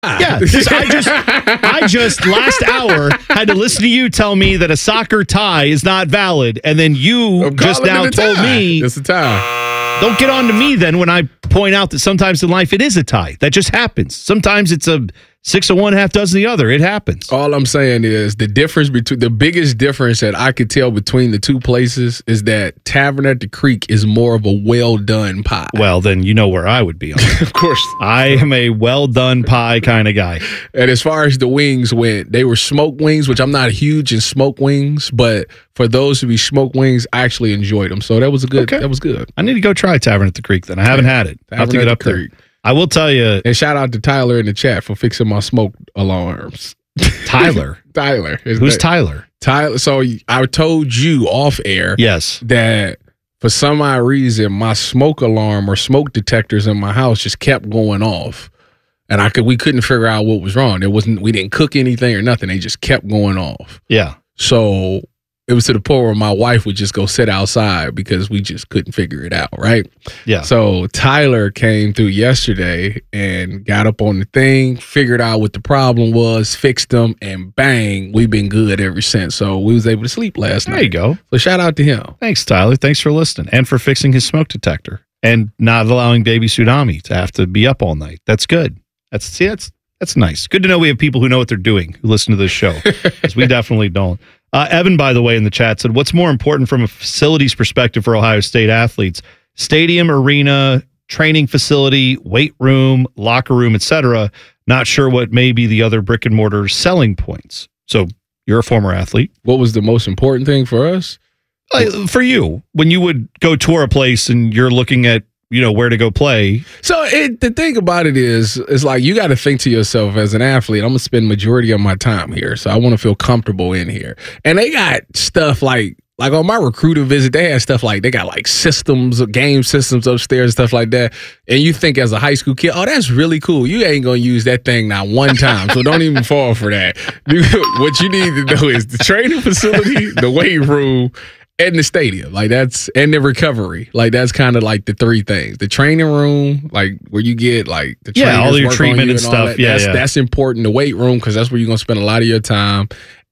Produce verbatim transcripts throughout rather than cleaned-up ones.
Yeah, just, I just, I just last hour had to listen to you tell me that a soccer tie is not valid, and then you I'm just now told tie. me It's a tie. Don't get on to me then when I point out that sometimes in life it is a tie. That just happens. Sometimes it's a six of one, half dozen the other. It happens. All I'm saying is the difference between the biggest difference that I could tell between the two places is that Tavern at the Creek is more of a well done pie. Well, then you know where I would be on that. Of course. I am a well done pie kind of guy. And as far as the wings went, they were smoked wings, which I'm not huge in smoked wings, but for those who be smoked wings, I actually enjoyed them. So that was a good. Okay. That was good. I need to go try Tavern at the Creek then. I haven't had it. I have to get up there. I will tell you. And shout out to Tyler in the chat for fixing my smoke alarms. Tyler. Tyler. Who's that, Tyler? Tyler. So I told you off air. Yes. That for some odd reason, my smoke alarm or smoke detectors in my house just kept going off. And I could we couldn't figure out what was wrong. There wasn't we didn't cook anything or nothing. They just kept going off. Yeah. So it was to the point where my wife would just go sit outside because we just couldn't figure it out, right? Yeah. So Tyler came through yesterday and got up on the thing, figured out what the problem was, fixed them, and bang, we've been good ever since. So we was able to sleep last there night. There you go. So shout out to him. Thanks, Tyler. Thanks for listening and for fixing his smoke detector and not allowing baby Tsunami to have to be up all night. That's good. That's see, that's that's nice. Good to know we have people who know what they're doing who listen to this show, because we definitely don't. Uh, Evan, by the way, in the chat said, what's more important from a facilities perspective for Ohio State athletes? Stadium, arena, training facility, weight room, locker room, et cetera. Not sure what may be the other brick and mortar selling points. So you're a former athlete. What was the most important thing for us? Uh, for you, when you would go tour a place and you're looking at, you know, where to go play. So it, the thing about it is, is like you got to think to yourself as an athlete, I'm going to spend majority of my time here. So I want to feel comfortable in here. And they got stuff like, like on my recruiter visit, they had stuff like, they got like systems, game systems upstairs, stuff like that. And you think as a high school kid, oh, that's really cool. You ain't going to use that thing not one time. So don't even fall for that. What you need to know is the training facility, the weight room, and the stadium, like that's, and the recovery, like that's kind of like the three things. The training room, like where you get like the yeah, all your treatment you and, and stuff. that, yeah, that's, yeah, that's important. The weight room, because that's where you're gonna spend a lot of your time.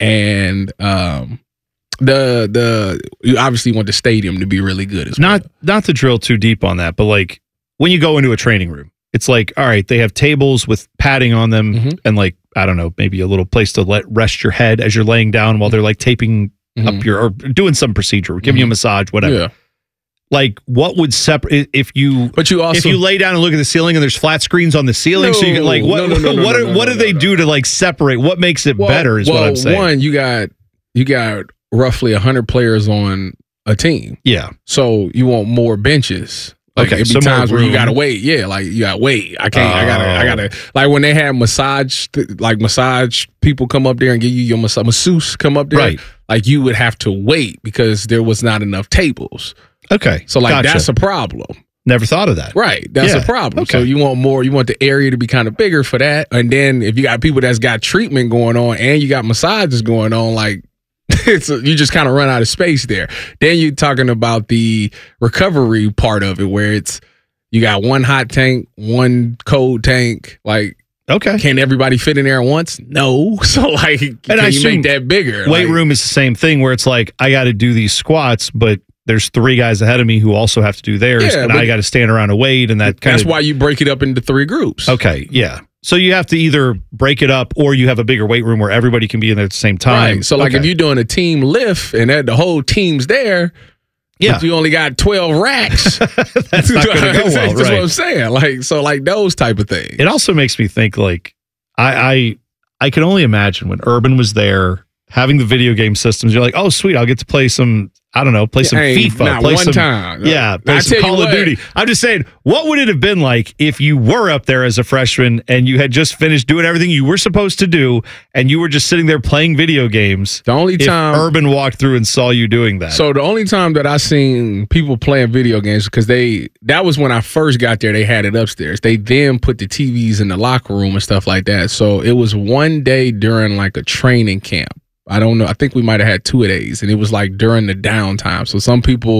And um, the the you obviously want the stadium to be really good as not, well. Not to drill too deep on that, but like when you go into a training room, it's like, all right, they have tables with padding on them, mm-hmm. and like I don't know, maybe a little place to let rest your head as you're laying down while they're like taping. Mm-hmm. Up your or doing some procedure, giving mm-hmm. you a massage, whatever. Yeah. Like, what would separate if you? But you also if you lay down and look at the ceiling and there's flat screens on the ceiling, no, so you can like what? No, no, no, no, what no, are, no, what no, do they no, do no. to like separate? What makes it well, better? Is well, what I'm saying. One, you got you got roughly a hundred players on a team. Yeah. So you want more benches. Like, okay, it'd be so times where room. you gotta wait. Yeah, like you gotta wait. I can't. Oh. I gotta. I gotta. Like when they have massage, like massage people come up there and give you your massage, masseuse come up there. Right. Like you would have to wait because there was not enough tables. Okay. So like gotcha. that's a problem. Never thought of that. Right. That's yeah. a problem. Okay. So you want more. You want the area to be kind of bigger for that. And then if you got people that's got treatment going on and you got massages going on, like. It's a, you just kind of run out of space there. Then you're talking about the recovery part of it, where it's you got one hot tank, one cold tank. Like, okay, can everybody fit in there at once? No. So like, and can I you make that bigger? Weight like, room is the same thing, where it's like I got to do these squats, but there's three guys ahead of me who also have to do theirs, yeah, and I got to stand around and wait, and that kind that's of, why you break it up into three groups. Okay, yeah. So you have to either break it up or you have a bigger weight room where everybody can be in there at the same time. Right. So like okay. if you're doing a team lift and that the whole team's there, yeah, but you only got twelve racks. That's not going to go well. That's right. what I'm saying. Like so, like those type of things. It also makes me think like I I I can only imagine when Urban was there having the video game systems. You're like, oh sweet, I'll get to play some. I don't know, play some hey, FIFA, not play one some, time. yeah, play I some Call of Duty. I'm just saying, what would it have been like if you were up there as a freshman and you had just finished doing everything you were supposed to do, and you were just sitting there playing video games? The only time if Urban walked through and saw you doing that. So the only time that I seen people playing video games, because they that was when I first got there. They had it upstairs. They then put the T Vs in the locker room and stuff like that. So it was one day during like a training camp. I don't know. I think we might have had two of days, and it was like during the downtime. So some people,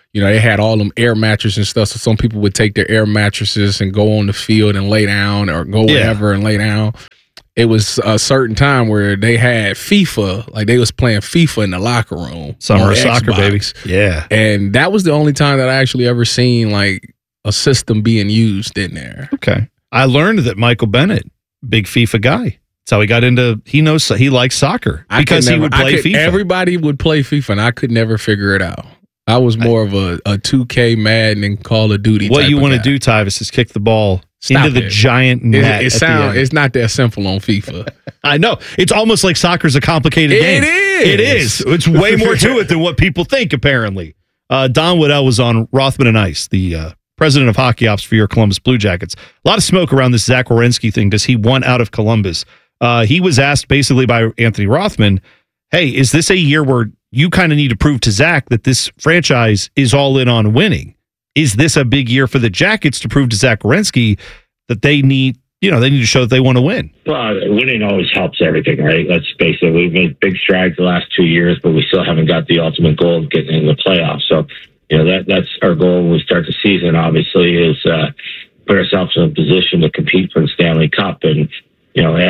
you know, they had all them air mattresses and stuff. So some people would take their air mattresses and go on the field and lay down, or go Yeah. wherever and lay down. It was a certain time where they had FIFA, like they was playing FIFA in the locker room. Summer on of soccer, Xbox. baby. Yeah. And that was the only time that I actually ever seen like a system being used in there. Okay. I learned that Michael Bennett, big FIFA guy. That's how he got into, he knows, he likes soccer I because could he never- would I play could- FIFA. Everybody would play FIFA, and I could never figure it out. I was more of a, a two K Madden and Call of Duty. What type you of want to guy. do, Tyvis, is kick the ball Stop into the it. giant It, net. it at the sound, end. it's not that simple on FIFA. I know. It's almost like soccer's a complicated It game. is. It is. It's way more to it than what people think, apparently. Uh, Don Waddell was on Rothman and Ice, the uh, president of hockey ops for your Columbus Blue Jackets. A lot of smoke around this Zach Werenski thing. Does he want out of Columbus? Uh, he was asked basically by Anthony Rothman, hey, is this a year where you kind of need to prove to Zach that this franchise is all in on winning? Is this a big year for the Jackets to prove to Zach Werenski that they need, you know, they need to show that they want to win? Well, winning always helps everything, right? Let's face it. We've made big strides the last two years, but we still haven't got the ultimate goal of getting in the playoffs. So, you know, that that's our goal when we start the season, obviously, is uh, put ourselves in a position to compete for the Stanley Cup. And, you know,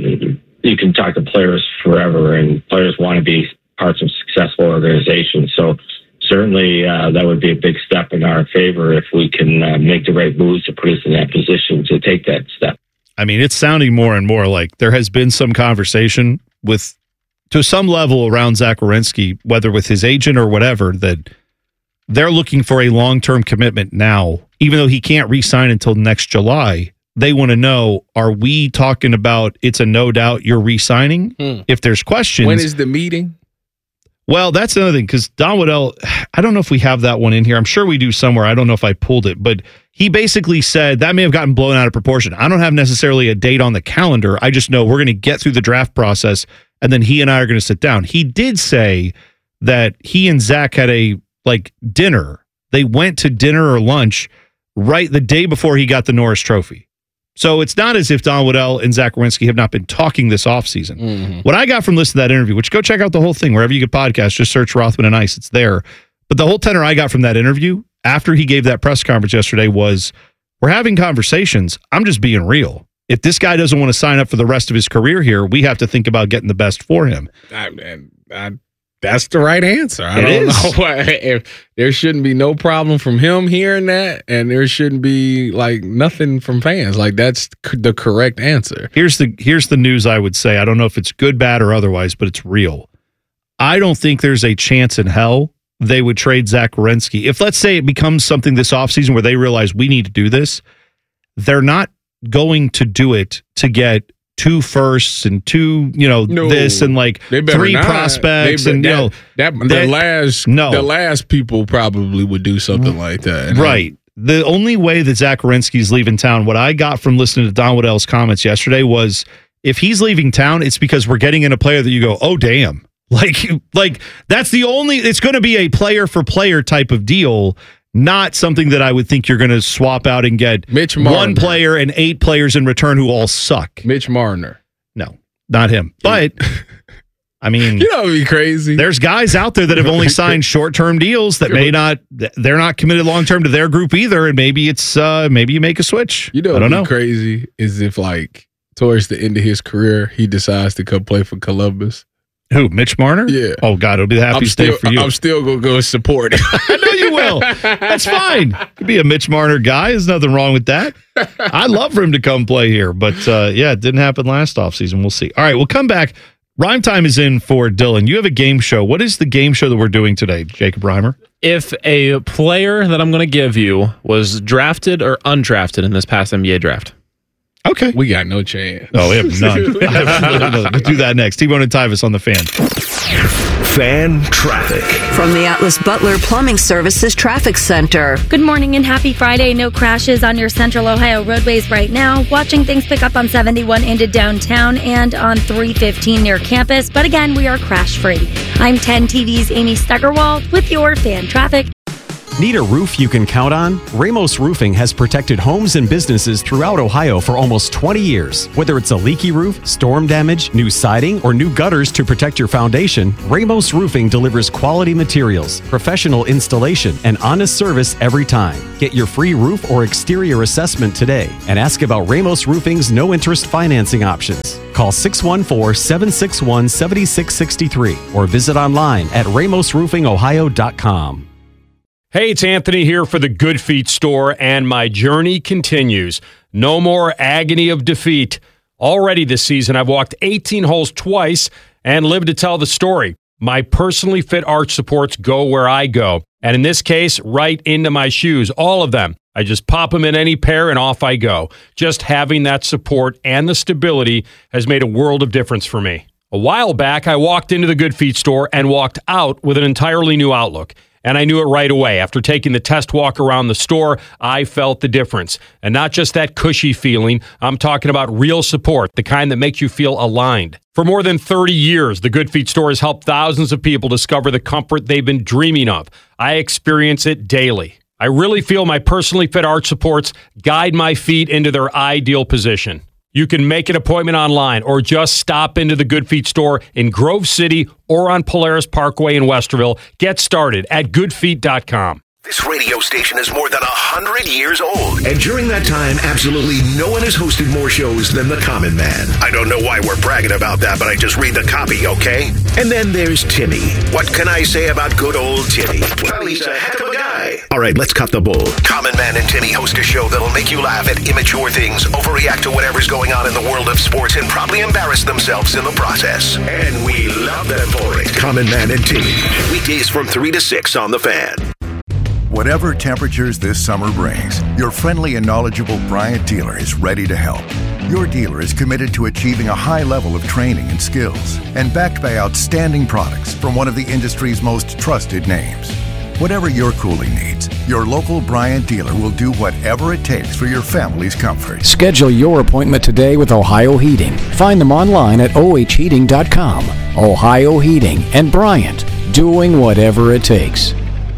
you can talk to players forever, and players want to be parts of successful organizations. So certainly uh, that would be a big step in our favor if we can uh, make the right moves to put us in that position to take that step. I mean, it's sounding more and more like there has been some conversation with, to some level, around Zach Werenski, whether with his agent or whatever, that they're looking for a long-term commitment now. Even though he can't re-sign until next July, they want to know, are we talking about it's a no doubt you're re-signing? Hmm. If there's questions. When is the meeting? Well, that's another thing, because Don Waddell, I don't know if we have that one in here. I'm sure we do somewhere. I don't know if I pulled it, but he basically said that may have gotten blown out of proportion. I don't have necessarily a date on the calendar. I just know we're going to get through the draft process, and then he and I are going to sit down. He did say that he and Zach had a like dinner. They went to dinner or lunch right the day before he got the Norris Trophy. So it's not as if Don Waddell and Zach Werenski have not been talking this offseason. Mm-hmm. What I got from listening to that interview, which go check out the whole thing, wherever you get podcasts, just search Rothman and Ice, it's there. But the whole tenor I got from that interview after he gave that press conference yesterday was, we're having conversations. I'm just being real. If this guy doesn't want to sign up for the rest of his career here, we have to think about getting the best for him. I, I, I, that's the right answer. I It don't is. know why, if there shouldn't be no problem from him hearing that, and there shouldn't be like nothing from fans. Like that's c- the correct answer. Here's the here's the news I would say. I don't know if it's good, bad, or otherwise, but it's real. I don't think there's a chance in hell they would trade Zach Werenski. If, let's say, it becomes something this offseason where they realize we need to do this, they're not going to do it to get two firsts and two, you know, No. this and like They better three not. prospects They be- and, you that, know, that, the that- last no. the last people probably would do something like that. right. The only way that Zach Werenski's leaving town, what I got from listening to Don Waddell's comments yesterday was, if he's leaving town, it's because we're getting in a player that you go, oh, damn. Like, like that's the only, it's going to be a player for player type of deal, not something that I would think you're going to swap out and get Mitch one Marner. player and eight players in return who all suck. Mitch Marner. No, not him. But, I mean, You know, it'd be crazy. there's guys out there that have only signed short-term deals that may not, they're not committed long-term to their group either, and maybe it's, uh, maybe you make a switch. You know, I what'd don't be know. crazy is if like towards the end of his career, he decides to come play for Columbus. Who, Mitch Marner? Yeah. Oh, God, it'll be the I'm happiest still, day for you. I'm still gonna go support it. I know you will. That's fine. Could be a Mitch Marner guy. There's nothing wrong with that. I'd love for him to come play here. But, uh, yeah, it didn't happen last offseason. We'll see. All right, we'll come back. Rhyme time is in for Dylan. You have a game show. What is the game show that we're doing today, Jacob Reimer? If a player that I'm going to give you was drafted or undrafted in this past N B A draft. Okay. We got no chance. Oh, we have none. I have absolutely none. We'll do that next. T-Bone and Tyvis on the Fan. Fan traffic. From the Atlas Butler Plumbing Services Traffic Center. Good morning and happy Friday. No crashes on your Central Ohio roadways right now. Watching things pick up on seventy-one into downtown and on three fifteen near campus. But again, we are crash free. I'm ten T V's Amy Steckerwald with your Fan Traffic. Need a roof you can count on? Ramos Roofing has protected homes and businesses throughout Ohio for almost twenty years. Whether it's a leaky roof, storm damage, new siding, or new gutters to protect your foundation, Ramos Roofing delivers quality materials, professional installation, and honest service every time. Get your free roof or exterior assessment today and ask about Ramos Roofing's no-interest financing options. Call six one four, seven six one, seven six six three or visit online at ramos roofing ohio dot com. Hey, it's Anthony here for the Good Feet store, and my journey continues. No more agony of defeat. Already this season, I've walked eighteen holes twice and lived to tell the story. My personally fit arch supports go where I go, and in this case, right into my shoes, all of them. I just pop them in any pair and off I go. Just having that support and the stability has made a world of difference for me. A while back, I walked into the Good Feet store and walked out with an entirely new outlook. And I knew it right away. After taking the test walk around the store, I felt the difference. And not just that cushy feeling, I'm talking about real support, the kind that makes you feel aligned. For more than thirty years, the Good Feet store has helped thousands of people discover the comfort they've been dreaming of. I experience it daily. I really feel my personally fit arch supports guide my feet into their ideal position. You can make an appointment online or just stop into the Good Feet store in Grove City or on Polaris Parkway in Westerville. Get started at good feet dot com. This radio station is more than one hundred years old. And during that time, absolutely no one has hosted more shows than The Common Man. I don't know why we're bragging about that, but I just read the copy, okay? And then there's Timmy. What can I say about good old Timmy? Well, he's a heck of a guy. All right, let's cut the bull. Common Man and Timmy host a show that'll make you laugh at immature things, overreact to whatever's going on in the world of sports, and probably embarrass themselves in the process. And we love them for it. Common Man and Timmy. Weekdays from three to six on The Fan. Whatever temperatures this summer brings, your friendly and knowledgeable Bryant dealer is ready to help. Your dealer is committed to achieving a high level of training and skills and backed by outstanding products from one of the industry's most trusted names. Whatever your cooling needs, your local Bryant dealer will do whatever it takes for your family's comfort. Schedule your appointment today with Ohio Heating. Find them online at o h heating dot com. Ohio Heating and Bryant, doing whatever it takes.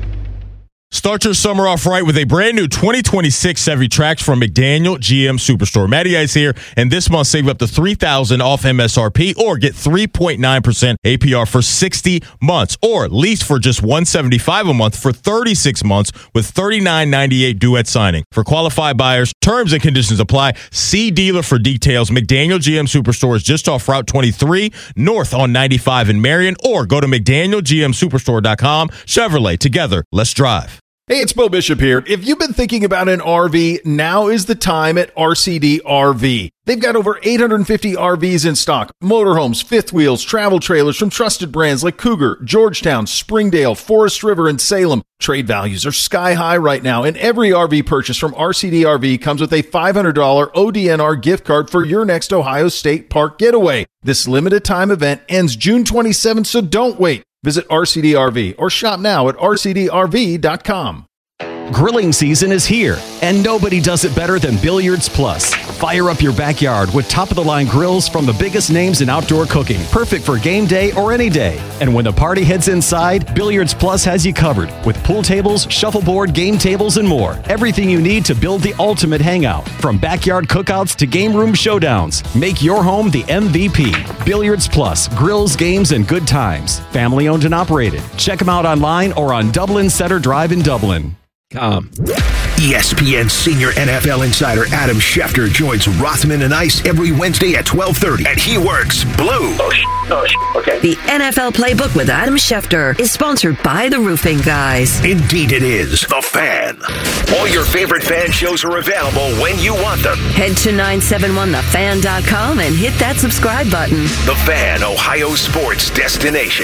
Start your summer off right with a brand new twenty twenty-six Chevy Trax from McDaniel G M Superstore. Matty Ice here, and this month save up to three thousand dollars off M S R P or get three point nine percent A P R for sixty months, or lease for just one hundred seventy-five dollars a month for thirty-six months with thirty-nine ninety-eight due at signing. For qualified buyers, terms and conditions apply. See dealer for details. McDaniel G M Superstore is just off Route twenty-three, north on ninety-five in Marion, or go to mcdaniel g m superstore dot com. Chevrolet, together, let's drive. Hey, it's Bo Bishop here. If you've been thinking about an R V, now is the time at R C D R V. They've got over eight hundred fifty R Vs in stock. Motorhomes, fifth wheels, travel trailers from trusted brands like Cougar, Georgetown, Springdale, Forest River, and Salem. Trade values are sky high right now, and every R V purchase from R C D R V comes with a five hundred dollars O D N R gift card for your next Ohio State Park getaway. This limited time event ends June twenty-seventh, so don't wait. Visit R C D R V or shop now at r c d r v dot com. Grilling season is here, and nobody does it better than Billiards Plus. Fire up your backyard with top-of-the-line grills from the biggest names in outdoor cooking, perfect for game day or any day. And when the party heads inside, Billiards Plus has you covered with pool tables, shuffleboard, game tables, and more. Everything you need to build the ultimate hangout, from backyard cookouts to game room showdowns. Make your home the M V P. Billiards Plus, grills, games, and good times. Family owned and operated. Check them out online or on Dublin Center Drive in Dublin. Um. E S P N senior N F L insider Adam Schefter joins Rothman and Ice every Wednesday at twelve thirty, and he works blue. Oh, sh- oh sh- okay. The N F L Playbook with Adam Schefter is sponsored by the Roofing Guys. Indeed it is. The Fan. All your favorite fan shows are available when you want them. Head to nine seven one the fan dot com and hit that subscribe button. The Fan, Ohio sports destination.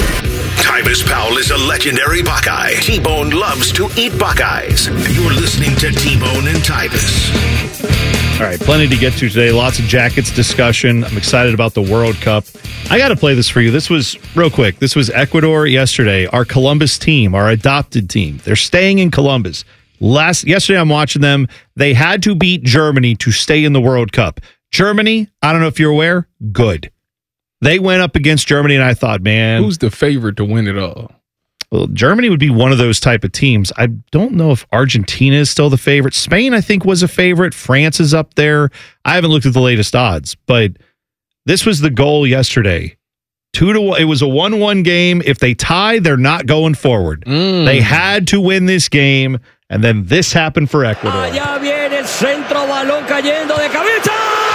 Tyvis Powell is a legendary Buckeye. T-Bone loves to eat Buckeyes. You're listening to T-Bone and Tyvis. All right, plenty to get to today. Lots of Jackets discussion. I'm excited about the World Cup. I got to play this for you. This was, real quick, this was Ecuador yesterday. Our Columbus team, our adopted team. They're staying in Columbus. Last Yesterday, I'm watching them. They had to beat Germany to stay in the World Cup. Germany, I don't know if you're aware, good. They went up against Germany, and I thought, man. Who's the favorite to win it all? Well, Germany would be one of those type of teams. I don't know if Argentina is still the favorite. Spain, I think, was a favorite. France is up there. I haven't looked at the latest odds, but this was the goal yesterday. Two to one. It was a one-one game. If they tie, they're not going forward. Mm. They had to win this game, and then this happened for Ecuador. Allá viene el centro, balón cayendo de cabeza.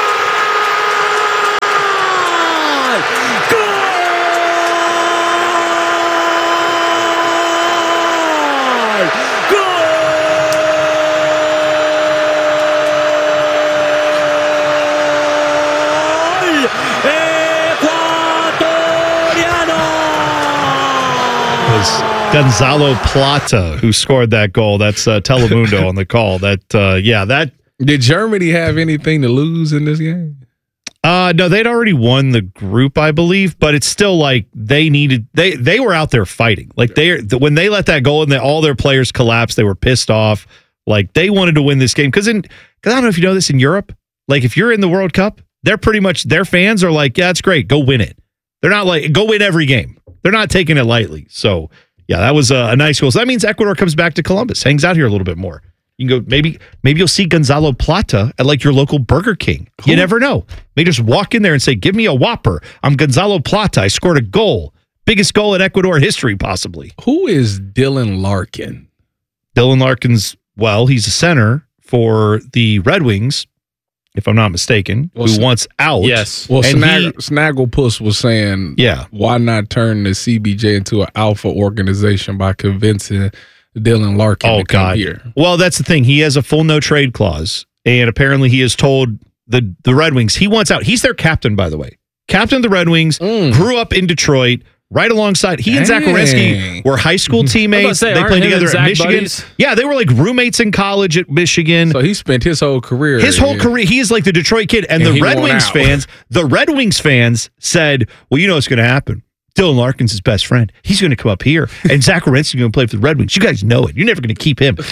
Gonzalo Plata, who scored that goal. That's uh, Telemundo on the call. That uh, yeah, that did Germany have anything to lose in this game? Uh, no, they'd already won the group, I believe, but it's still like they needed they they were out there fighting. Like they when they let that goal and they, all their players collapsed, they were pissed off. Like they wanted to win this game because in because I don't know if you know this in Europe. Like if you're in the World Cup, they're pretty much their fans are like, yeah, it's great, go win it. They're not like go win every game. They're not taking it lightly. So. Yeah, that was a, a nice goal. So that means Ecuador comes back to Columbus, hangs out here a little bit more. You can go maybe maybe you'll see Gonzalo Plata at like your local Burger King. Who? You never know. They just walk in there and say, "Give me a Whopper. I'm Gonzalo Plata. I scored a goal, biggest goal in Ecuador history, possibly." Who is Dylan Larkin? Dylan Larkin's well, he's a center for the Red Wings, if I'm not mistaken, well, who wants out. Yes. Well, and Snag- he, Snagglepuss was saying, yeah, why not turn the C B J into an alpha organization by convincing Dylan Larkin oh, to come God. here? Well, that's the thing. He has a full no trade clause, and apparently he has told the, the Red Wings he wants out. He's their captain, by the way. Captain of the Red Wings, mm. grew up in Detroit. Right alongside, he and Zach Werenski were high school teammates. Say, they played together at Michigan. Buddies? Yeah, they were like roommates in college at Michigan. So he spent his whole career. His whole yeah. career, he is like the Detroit kid. And, and the Red Wings out. fans, the Red Wings fans said, "Well, you know what's going to happen. Dylan Larkin's his best friend. He's going to come up here, and Zach Werenski's going to play for the Red Wings. You guys know it. You're never going to keep him."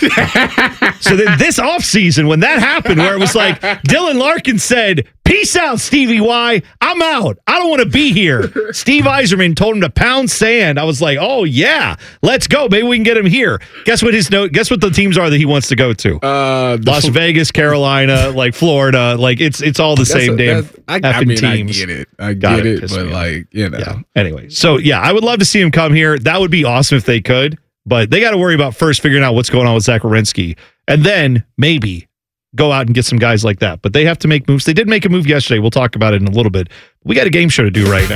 So then this offseason, when that happened, where it was like Dylan Larkin said, "Peace out, Stevie Y. I'm out. I don't want to be here." Steve Yzerman told him to pound sand. I was like, "Oh yeah, let's go. Maybe we can get him here." Guess what his note? Guess what the teams are that he wants to go to? Uh, Las F- Vegas, Carolina, like Florida. Like it's it's all the same a, damn I, effing I mean, teams. I get it. I get it, it but like you know. Yeah. Anyway, so yeah, I would love to see him come here. That would be awesome if they could. But they got to worry about first figuring out what's going on with Zach Werenski, and then maybe go out and get some guys like that. But they have to make moves. They did make a move yesterday. We'll talk about it in a little bit. We got a game show to do right now.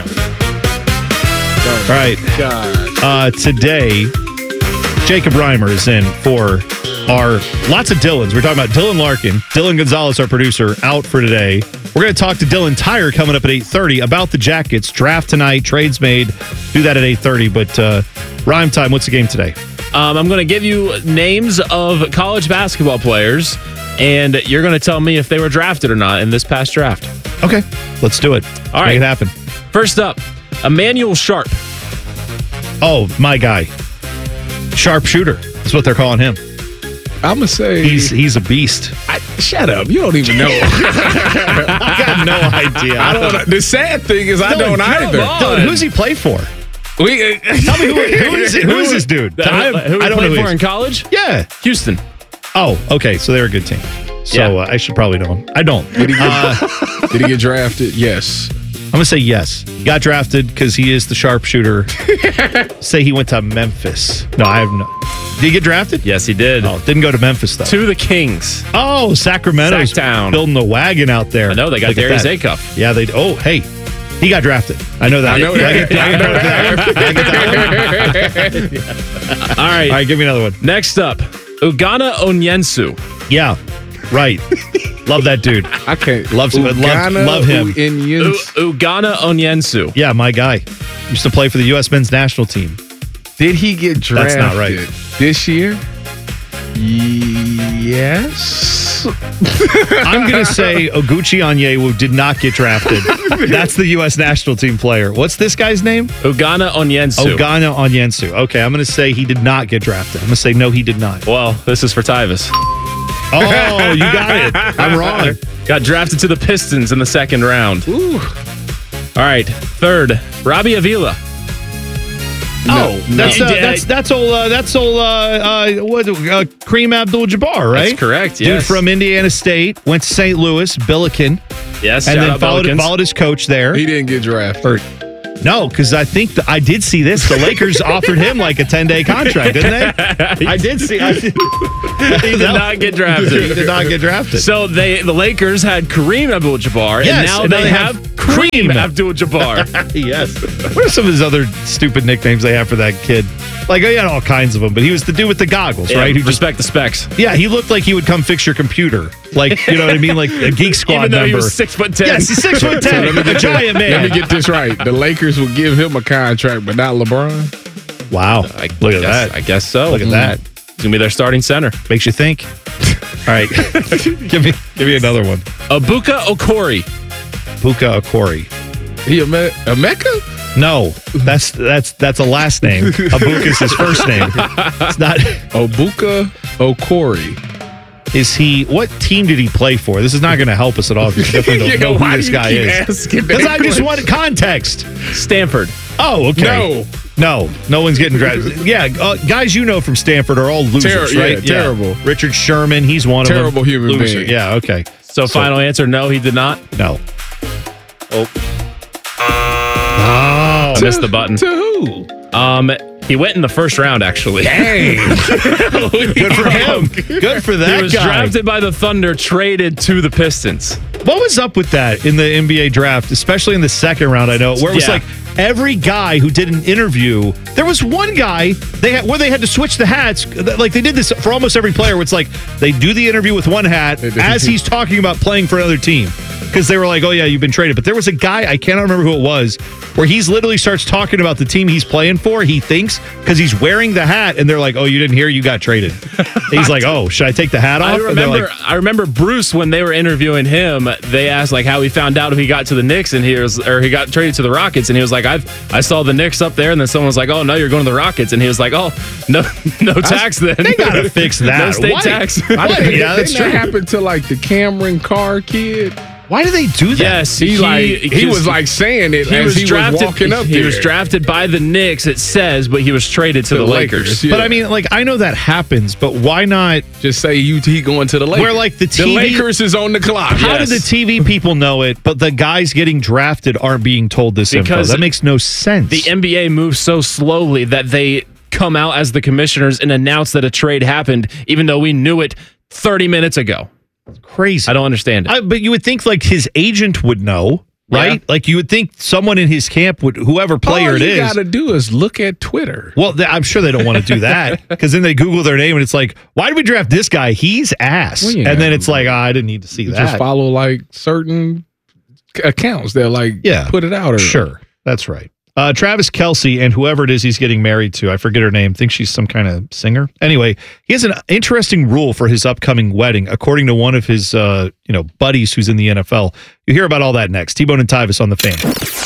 Oh, All right. Uh, today, Jacob Reimer is in for our lots of Dylans. We're talking about Dylan Larkin. Dylan Gonzalez, our producer, out for today. We're going to talk to Dylan Tyre coming up at eight thirty about the Jackets. Draft tonight. Trades made. Do that at eight thirty. But uh, Rhyme time, what's the game today? Um, I'm going to give you names of college basketball players, and you're going to tell me if they were drafted or not in this past draft. Okay, let's do it. All right. Make it happen. First up, Emmanuel Sharp. Oh, my guy. Sharpshooter. That's what they're calling him. I'm going to say... He's he's a beast. I, shut up. You don't even know. I got no idea. I don't. The sad thing is I Dylan, don't either. Dylan, who's he play for? We, uh, Tell me who, who, is, who is this dude? I, who I don't know who for in college? Yeah. Houston. Oh, okay. So they're a good team. So Yeah. uh, I should probably know him. I don't. Did he get, Uh, did he get drafted? Yes. I'm going to say yes. Got drafted because he is the sharpshooter. Say he went to Memphis. No, I have no. Did he get drafted? Yes, he did. Oh, didn't go to Memphis, though. To the Kings. Oh, Sacramento's Sacktown. building the wagon out there. I know, they got Look at Darius that. Acuff. Yeah, they. Oh, hey. He got drafted. I know that. I know Did I that. get, did I get drafted? Did I get that one? All right. All right, give me another one. Next up, Ugana Onyensu. Yeah, right. Love that dude. I can't. Love, love, love him. In U- Ugana Onyensu. Yeah, my guy. Used to play for the U S men's national team. Did he get drafted That's not right. this year? Yes. I'm going to say Oguchi Onyewu did not get drafted. That's the U S national team player. What's this guy's name? Ugana Onyensu. Ogana Onyensu. Okay, I'm going to say he did not get drafted. I'm going to say no, he did not. Well, this is for Tyvis. Oh, you got it. I'm wrong. Got drafted to the Pistons in the second round. Ooh. All right. Third, Robbie Avila. Oh, No. that's No. uh, that's that's old uh, that's old uh, uh, what, uh, Kareem Abdul-Jabbar, right? That's correct, Dude yes. from Indiana State, went to Saint Louis, Billiken. Yes, and shout then out followed, Billikens. followed his coach there. He didn't get drafted. Or, no, because I think the, I did see this. The Lakers offered him like a ten-day contract, didn't they? I did see. I did, He did not get drafted. He did not get drafted. So they the Lakers had Kareem Abdul-Jabbar, Yes, and now and they, they have, have Kareem Kareem. Abdul-Jabbar. Yes. What are some of his other stupid nicknames they have for that kid? Like, he had all kinds of them, but he was the dude with the goggles, Yeah, right? Who just, respect the specs. yeah, he looked like he would come fix your computer. Like, you know what I mean? Like a Geek Squad Even though member. he was six foot ten. Yes, he's six foot So ten. let me a get giant this, man. Let me get this right. The Lakers will give him a contract, but not LeBron. Wow. I Look at guess, that. I guess so. Look at that. He's gonna be their starting center. Makes you think. All right. give me give me another one. Abuka Okori. Puka Okori. He a, me- a Mecca? No, that's that's that's a last name. Abuka is his first name. It's not. Obuka Okori. Is he? What team did he play for? This is not going to help us at all. Because we definitely don't Yeah, know why who this do you guy keep is. asking Because that I just question? wanted context. Stanford. Oh, okay. No. No, no one's getting drafted. Yeah, uh, guys you know from Stanford are all losers, Ter- yeah, right? terrible. Richard Sherman, he's one Terrible of them. human Loser. being. Yeah, okay. So, final answer: no, he did not. No. Oh. Oh, I missed the button. To who? Um, he went in the first round, actually. Dang. Good for him. Good for that He was guy. drafted by the Thunder, traded to the Pistons. What was up with that in the N B A draft, especially in the second round? I know where it was Yeah. like every guy who did an interview. There was one guy they had, where they had to switch the hats. Like they did this for almost every player. Where it's like they do the interview with one hat as he's talking about playing for another team because they were like, "Oh yeah, you've been traded." But there was a guy I cannot remember who it was where he's literally starts talking about the team he's playing for. He thinks because he's wearing the hat, and they're like, "Oh, you didn't hear? You got traded." He's like, "Oh, should I take the hat off?" I And they're remember. like, I remember Bruce when they were interviewing him. They asked like how he found out if he got to the Knicks and he was, or he got traded to the Rockets, and he was like, "I I saw the Knicks up there," and then someone was like, "Oh no, you're going to the Rockets," and he was like, "Oh no, no tax then." They gotta fix that. No state Why? tax. Why? Yeah, that's Didn't true. that happen to like the Cameron Carr kid? Why do they do that? Yes, He, like he was like saying it he as was he drafted. was walking up he there. was drafted by the Knicks. It says, but he was traded to, To the the Lakers. Lakers, yeah. But I mean, like, I know that happens, but why not? Just say U T going to the Lakers. Where, like, the T V Lakers is on the clock. How Yes. do the T V people know it, but the guys getting drafted aren't being told this info? Because That makes no sense. The N B A moves so slowly that they come out as the commissioners and announce that a trade happened, even though we knew it thirty minutes ago. Crazy. I don't understand it. I, but you would think like his agent would know, right? Yeah. Like you would think someone in his camp would, whoever player All it you is. got to do is look at Twitter. Well, th- I'm sure they don't want to do that because then they Google their name and it's like, why did we draft this guy? He's ass. Well, yeah. And then it's like, oh, I didn't need to see You that. just follow like certain accounts. They're like, Yeah. put it out. Or, Sure. That's right. Uh, Travis Kelce and whoever it is he's getting married to, I forget her name, thinks she's some kind of singer. Anyway, he has an interesting rule for his upcoming wedding, according to one of his uh, you know buddies who's in the N F L. You hear about all that next. T-Bone and Tyvis on the Fan.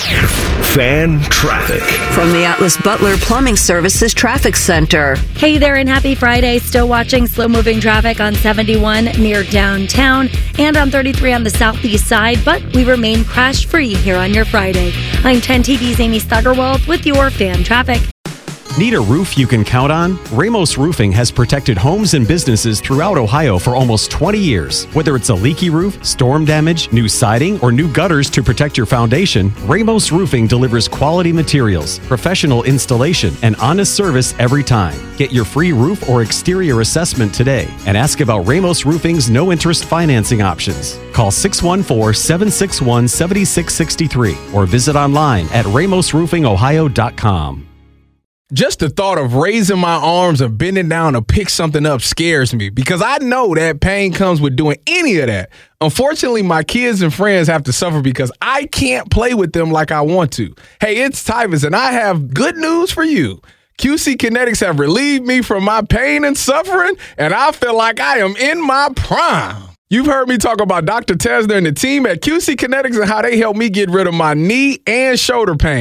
Fan traffic. From the Atlas Butler Plumbing Services Traffic Center. Hey there, and happy Friday. Still watching slow-moving traffic on seventy-one near downtown and on thirty-three on the southeast side, but we remain crash-free here on your Friday. I'm ten T V's Amy Stuggerwald with your Fan Traffic. Need a roof you can count on? Ramos Roofing has protected homes and businesses throughout Ohio for almost twenty years. Whether it's a leaky roof, storm damage, new siding, or new gutters to protect your foundation, Ramos Roofing delivers quality materials, professional installation, and honest service every time. Get your free roof or exterior assessment today and ask about Ramos Roofing's no-interest financing options. Call six one four, seven six one, seven six six three or visit online at ramos roofing ohio dot com. Just the thought of raising my arms and bending down to pick something up scares me because I know that pain comes with doing any of that. Unfortunately, my kids and friends have to suffer because I can't play with them like I want to. Hey, it's Tyvis, and I have good news for you. Q C Kinetics have relieved me from my pain and suffering, and I feel like I am in my prime. You've heard me talk about Doctor Tesner and the team at Q C Kinetics and how they helped me get rid of my knee and shoulder pain.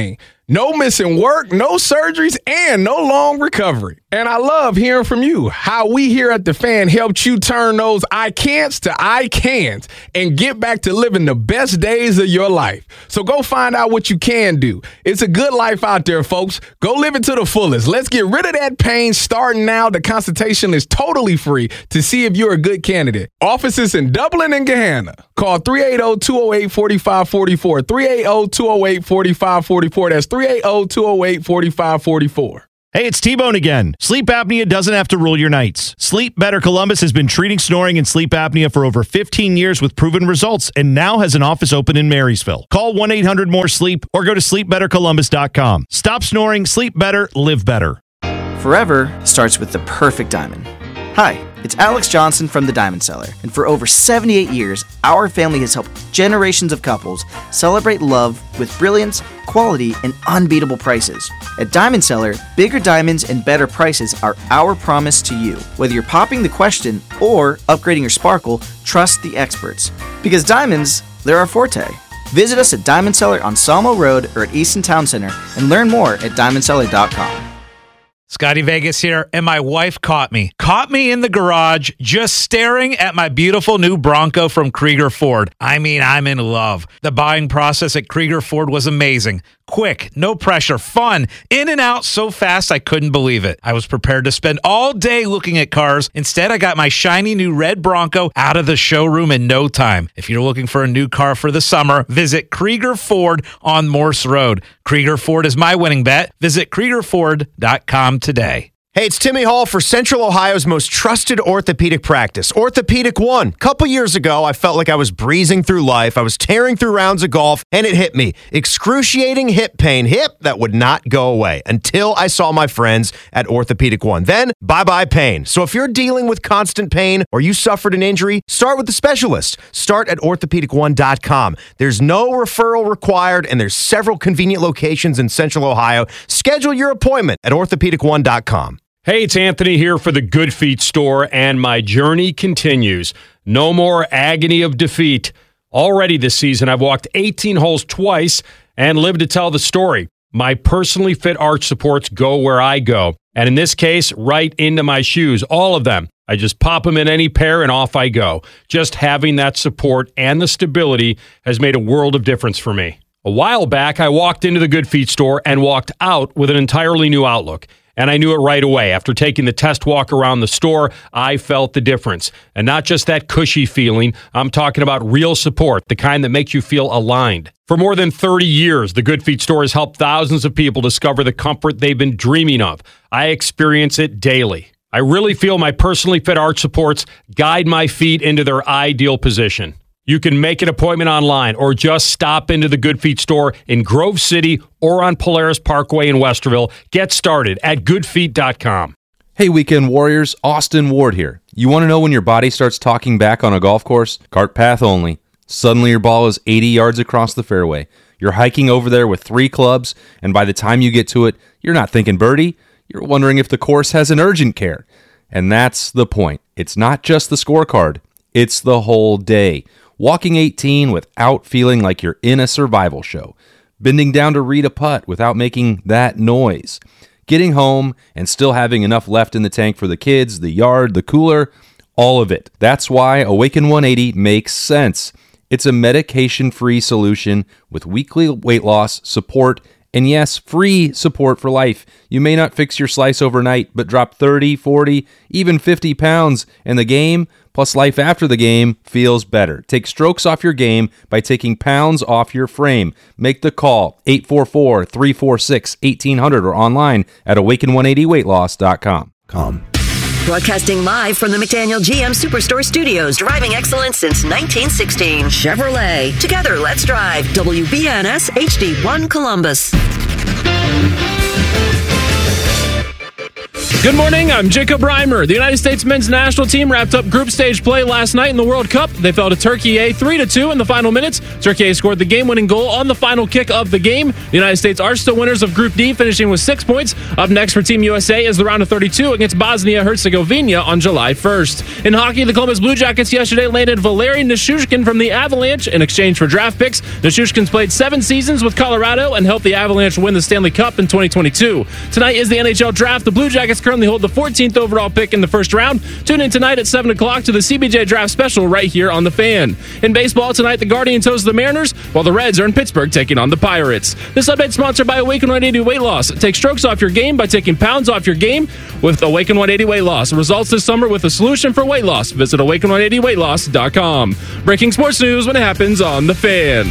No missing work, no surgeries, and no long recovery. And I love hearing from you how we here at The Fan helped you turn those I can'ts to I can'ts and get back to living the best days of your life. So go find out what you can do. It's a good life out there, folks. Go live it to the fullest. Let's get rid of that pain starting now. The consultation is totally free to see if you're a good candidate. Offices in Dublin and Gahanna. Call three eight zero, two zero eight, four five four four. three eight zero, two zero eight, four five four four. That's three eight zero, two zero eight, four five four four. Hey, it's T-Bone again. Sleep apnea doesn't have to rule your nights. Sleep Better Columbus has been treating snoring and sleep apnea for over fifteen years with proven results and now has an office open in Marysville. Call one eight hundred more sleep or go to sleep better columbus dot com. Stop snoring, sleep better, live better. Forever starts with the perfect diamond. Hi, it's Alex Johnson from The Diamond Seller, and for over seventy-eight years, our family has helped generations of couples celebrate love with brilliance, quality, and unbeatable prices. At Diamond Seller, bigger diamonds and better prices are our promise to you. Whether you're popping the question or upgrading your sparkle, trust the experts. Because diamonds, they're our forte. Visit us at Diamond Seller on Sawmill Road or at Easton Town Center and learn more at diamond seller dot com. Scotty Vegas here, and my wife caught me. Caught me in the garage just staring at my beautiful new Bronco from Krieger Ford. I mean, I'm in love. The buying process at Krieger Ford was amazing. Quick, no pressure, fun, in and out so fast I couldn't believe it. I was prepared to spend all day looking at cars. Instead, I got my shiny new red Bronco out of the showroom in no time. If you're looking for a new car for the summer, visit Krieger Ford on Morse Road. Krieger Ford is my winning bet. Visit Krieger Ford dot com today. Hey, it's Timmy Hall for Central Ohio's most trusted orthopedic practice, Orthopedic One. A couple years ago, I felt like I was breezing through life. I was tearing through rounds of golf, and it hit me. Excruciating hip pain. Hip that would not go away until I saw my friends at Orthopedic One. Then, bye-bye pain. So if you're dealing with constant pain or you suffered an injury, start with the specialist. Start at orthopedic one dot com. There's no referral required, and there's several convenient locations in Central Ohio. Schedule your appointment at orthopedic one dot com. Hey, it's Anthony here for the Good Feet store, and my journey continues. No more agony of defeat. Already this season, I've walked eighteen holes twice and lived to tell the story. My personally fit arch supports go where I go, and in this case, right into my shoes, all of them. I just pop them in any pair and off I go. Just having that support and the stability has made a world of difference for me. A while back, I walked into the Good Feet store and walked out with an entirely new outlook. And I knew it right away. After taking the test walk around the store, I felt the difference. And not just that cushy feeling, I'm talking about real support, the kind that makes you feel aligned. For more than thirty years, the Good Feet store has helped thousands of people discover the comfort they've been dreaming of. I experience it daily. I really feel my personally fit arch supports guide my feet into their ideal position. You can make an appointment online or just stop into the Good Feet store in Grove City or on Polaris Parkway in Westerville. Get started at good feet dot com. Hey, Weekend Warriors, Austin Ward here. You want to know when your body starts talking back on a golf course? Cart path only. Suddenly your ball is eighty yards across the fairway. You're hiking over there with three clubs, and by the time you get to it, you're not thinking birdie. You're wondering if the course has an urgent care. And that's the point. It's not just the scorecard. It's the whole day. Walking eighteen without feeling like you're in a survival show. Bending down to read a putt without making that noise. Getting home and still having enough left in the tank for the kids, the yard, the cooler, all of it. That's why Awaken one eighty makes sense. It's a medication-free solution with weekly weight loss, support, and yes, free support for life. You may not fix your slice overnight, but drop thirty, forty, even fifty pounds, and the game, plus life after the game, feels better. Take strokes off your game by taking pounds off your frame. Make the call, eight four four, three four six, one eight zero zero or online at awaken one eighty weight loss dot com. Com. Broadcasting live from the McDaniel G M Superstore Studios. Driving excellence since nineteen sixteen. Chevrolet. Together, let's drive. W B N S H D one Columbus. Good morning, I'm Jacob Reimer. The United States men's national team wrapped up group stage play last night in the World Cup. They fell to Turkey A three to two in the final minutes. Turkey A scored the game-winning goal on the final kick of the game. The United States are still winners of Group D, finishing with six points. Up next for Team U S A is the round of thirty-two against Bosnia-Herzegovina on July first. In hockey, the Columbus Blue Jackets yesterday landed Valeri Nichushkin from the Avalanche in exchange for draft picks. Nichushkin's played seven seasons with Colorado and helped the Avalanche win the Stanley Cup in twenty twenty-two. Tonight is the N H L Draft. The Blue Jackets currently hold the fourteenth overall pick in the first round. Tune in tonight at seven o'clock to the C B J Draft Special right here on The Fan. In baseball tonight, the Guardians host the Mariners, while the Reds are in Pittsburgh taking on the Pirates. This update sponsored by Awaken one eighty Weight Loss. Take strokes off your game by taking pounds off your game with Awaken one eighty Weight Loss. Results this summer with a solution for weight loss. Visit awaken one eighty weight loss dot com. Breaking sports news when it happens on The Fan.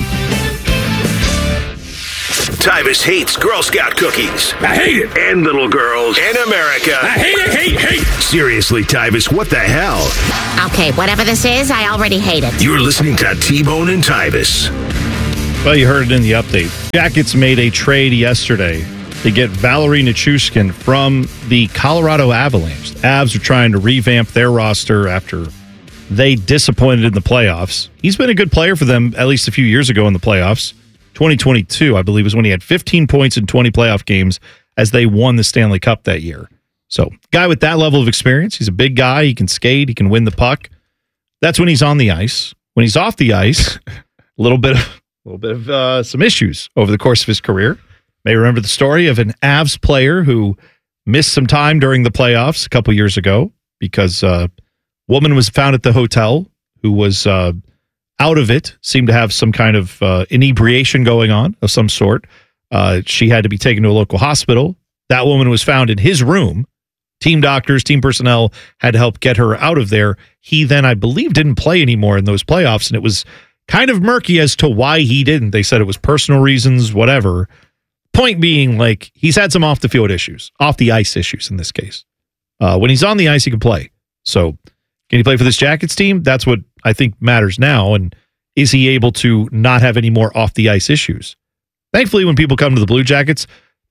Tyvus hates Girl Scout cookies. I hate it. And little girls. And America. I hate it, hate, hate. Seriously, Tyvus, what the hell? Okay, whatever this is, I already hate it. You're listening to T-Bone and Tyvus. Well, you heard it in the update. Jackets made a trade yesterday to get Valeri Nichushkin from the Colorado Avalanche. The Avs are trying to revamp their roster after they disappointed in the playoffs. He's been a good player for them at least a few years ago in the playoffs. twenty twenty-two, I believe, was when he had fifteen points in twenty playoff games as they won the Stanley Cup that year. So, guy with that level of experience, he's a big guy. He can skate. He can win the puck. That's when he's on the ice. When he's off the ice, a little bit of, a little bit of uh, some issues over the course of his career. You may remember the story of an Avs player who missed some time during the playoffs a couple years ago because a uh, woman was found at the hotel who was uh, out of it, seemed to have some kind of uh, inebriation going on of some sort. Uh, she had to be taken to a local hospital. That woman was found in his room. Team doctors, team personnel had to help get her out of there. He then, I believe, didn't play anymore in those playoffs, and it was kind of murky as to why he didn't. They said it was personal reasons, whatever. Point being, like, he's had some off-the-field issues, off-the-ice issues in this case. Uh, when he's on the ice, he can play. So, can he play for this Jackets team? That's what I think matters now. And is he able to not have any more off-the-ice issues? Thankfully, when people come to the Blue Jackets,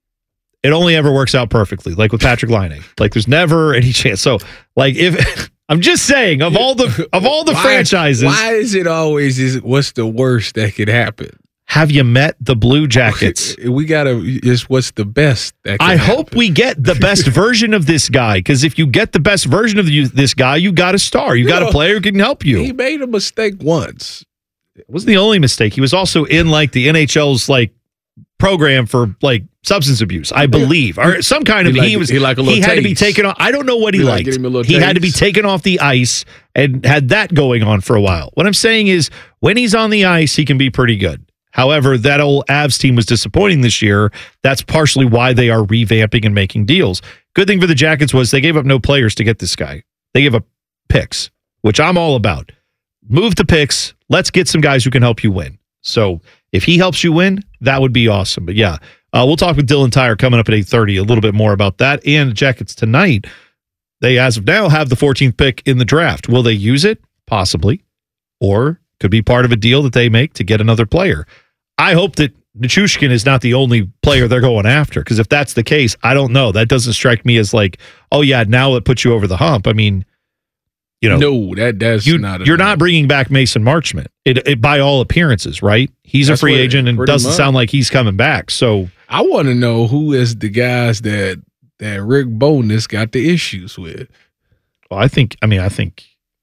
it only ever works out perfectly, like with Patrick Laine. Like, there's never any chance. So, like, if I'm just saying, of all the of all the why, franchises, why is it always is what's the worst that could happen? Have you met the Blue Jackets? We gotta. It's what's the best that can I happen. hope we get the best version of this guy, because if you get the best version of you, this guy, you got a star. You, you got know, a player who can help you. He made a mistake once. It wasn't the only mistake. He was also in like the N H L's like program for like substance abuse, I believe, or some kind of. He, liked, he was. He, like a he had taste. to be taken off. I don't know what he, he liked. Like he had to be taken off the ice and had that going on for a while. What I'm saying is, when he's on the ice, he can be pretty good. However, that old Avs team was disappointing this year. That's partially why they are revamping and making deals. Good thing for the Jackets was they gave up no players to get this guy. They gave up picks, which I'm all about. Move the picks. Let's get some guys who can help you win. So if he helps you win, that would be awesome. But yeah, uh, we'll talk with Dylan Tyre coming up at eight thirty, a little bit more about that. And the Jackets tonight, they, as of now, have the fourteenth pick in the draft. Will they use it? Possibly. Or could be part of a deal that they make to get another player. I hope that Nichushkin is not the only player they're going after, because if that's the case, I don't know. That doesn't strike me as like, oh yeah, now it puts you over the hump. I mean, you know, no, that that's you, not. You're enough. not bringing back Mason Marchment. It, it by all appearances, right? He's that's a free agent and doesn't much. sound like he's coming back. So I want to know who is the guys that that Rick Bowness got the issues with. Well, I think. I mean, I think.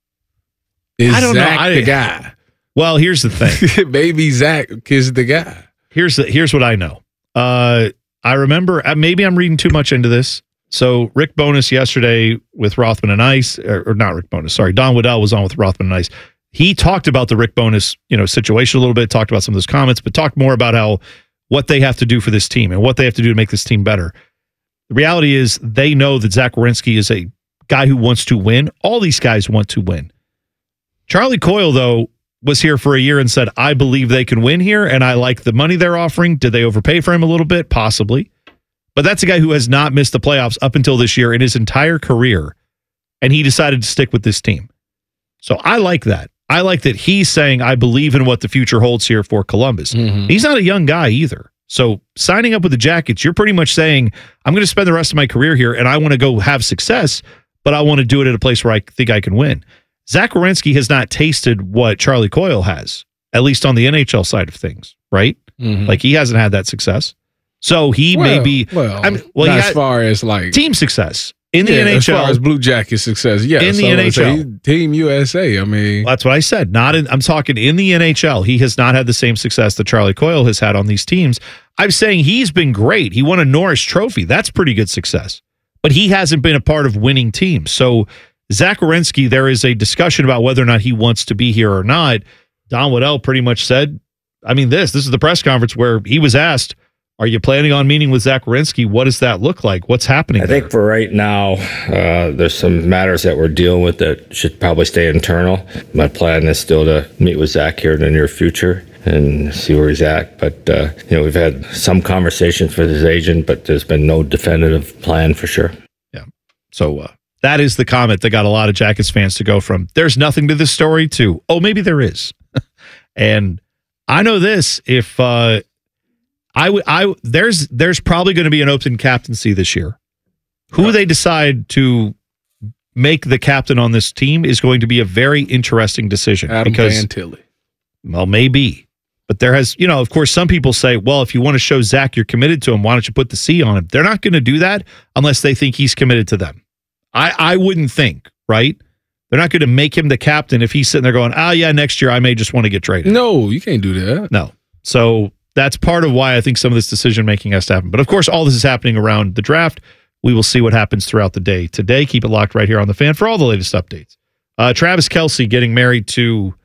Is I don't Zach know. I, the guy? Well, here's the thing. Maybe Zach is the guy. Here's the, here's what I know. Uh, I remember, maybe I'm reading too much into this. So Rick Bowness yesterday with Rothman and Ice, or, or not Rick Bowness, sorry, Don Waddell was on with Rothman and Ice. He talked about the Rick Bowness, you know, situation a little bit, talked about some of those comments, but talked more about how what they have to do for this team and what they have to do to make this team better. The reality is they know that Zach Werenski is a guy who wants to win. All these guys want to win. Charlie Coyle, though, was here for a year and said, I believe they can win here, and I like the money they're offering. Did they overpay for him a little bit? Possibly. But that's a guy who has not missed the playoffs up until this year in his entire career, and he decided to stick with this team. So I like that. I like that he's saying, I believe in what the future holds here for Columbus. Mm-hmm. He's not a young guy either. So signing up with the Jackets, you're pretty much saying, I'm going to spend the rest of my career here and I want to go have success, but I want to do it at a place where I think I can win. Zach Werenski has not tasted what Charlie Coyle has, at least on the N H L side of things, right? Mm-hmm. Like he hasn't had that success. So he well, may be, well, I mean, well, not he as had far as like team success in the yeah, N H L. As far as Blue Jackets success, yeah. In the so N H L. Say, Team U S A, I mean. Well, that's what I said. Not in, I'm talking in the N H L. He has not had the same success that Charlie Coyle has had on these teams. I'm saying he's been great. He won a Norris Trophy. That's pretty good success. But he hasn't been a part of winning teams. So Zach Werenski, there is a discussion about whether or not he wants to be here or not. Don Waddell pretty much said, I mean, this, this is the press conference where he was asked, are you planning on meeting with Zach Werenski? What does that look like? What's happening I there? think for right now, uh, there's some matters that we're dealing with that should probably stay internal. My plan is still to meet with Zach here in the near future and see where he's at. But, uh, you know, we've had some conversations with his agent, but there's been no definitive plan for sure. Yeah. So uh, that is the comment that got a lot of Jackets fans to go from, there's nothing to this story, to, oh, maybe there is. And I know this, if uh, I would, I there's there's probably going to be an open captaincy this year. Who they decide to make the captain on this team is going to be a very interesting decision. Adam because, Van Tilly. Well, maybe. But there has, you know, of course, some people say, well, if you want to show Zach you're committed to him, why don't you put the C on him? They're not going to do that unless they think he's committed to them. I, I wouldn't think, right? They're not going to make him the captain if he's sitting there going, oh, yeah, next year I may just want to get traded. No, you can't do that. No. So that's part of why I think some of this decision-making has to happen. But, of course, all this is happening around the draft. We will see what happens throughout the day. Today, keep it locked right here on The Fan for all the latest updates. Uh, Travis Kelce getting married to,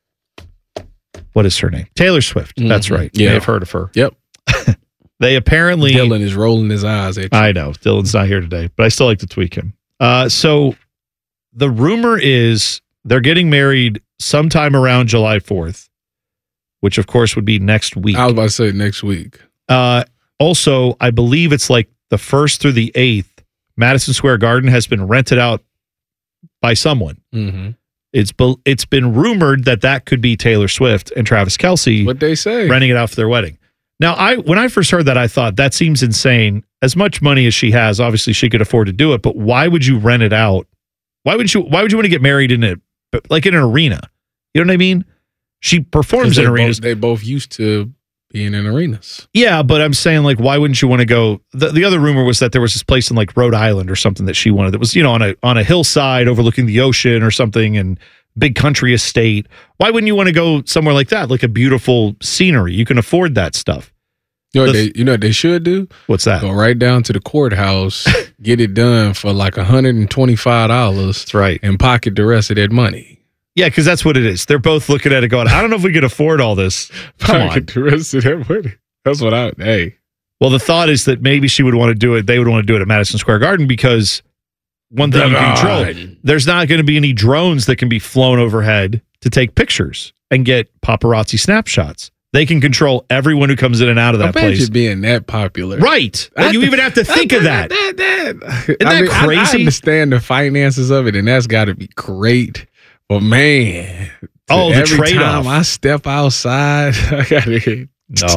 what is her name? Taylor Swift. Mm-hmm. That's right. Yeah. You may have heard of her. Yep. They apparently... Dylan is rolling his eyes at you. I know. Dylan's not here today, but I still like to tweak him. Uh, so the rumor is they're getting married sometime around July fourth, which, of course, would be next week. I was about to say next week. Uh, also, I believe it's like the first through the eighth, Madison Square Garden has been rented out by someone. Mm-hmm. It's be, it's been rumored that that could be Taylor Swift and Travis Kelce. What they say, renting it out for their wedding. Now, I when I first heard that, I thought that seems insane. As much money as she has, obviously she could afford to do it. But why would you rent it out? Why would you? Why would you want to get married in a like in an arena? You know what I mean? She performs in arenas. Both, they both used to being in arenas. Yeah, but I'm saying, like, why wouldn't you want to go? The, the other rumor was that there was this place in like Rhode Island or something that she wanted that was, you know, on a on a hillside overlooking the ocean or something, and big country estate. Why wouldn't you want to go somewhere like that? Like a beautiful scenery. You can afford that stuff. You know what they, you know what they should do? What's that? Go right down to the courthouse, get it done for like one hundred twenty-five dollars. That's right. And pocket the rest of that money. Yeah, because that's what it is. They're both looking at it going, I don't know if we could afford all this. Come pocket on. the rest of that money. That's what I, hey. Well, the thought is that maybe she would want to do it. They would want to do it at Madison Square Garden because one thing you can control, there's not going to be any drones that can be flown overhead to take pictures and get paparazzi snapshots. They can control everyone who comes in and out of that I place. Imagine being that popular. Right. Well, you even have to think of that. that, that, that. Isn't I that mean, crazy? I, I understand the finances of it, and that's got to be great. But man, oh, the every trade-off. time I step outside, I got to No.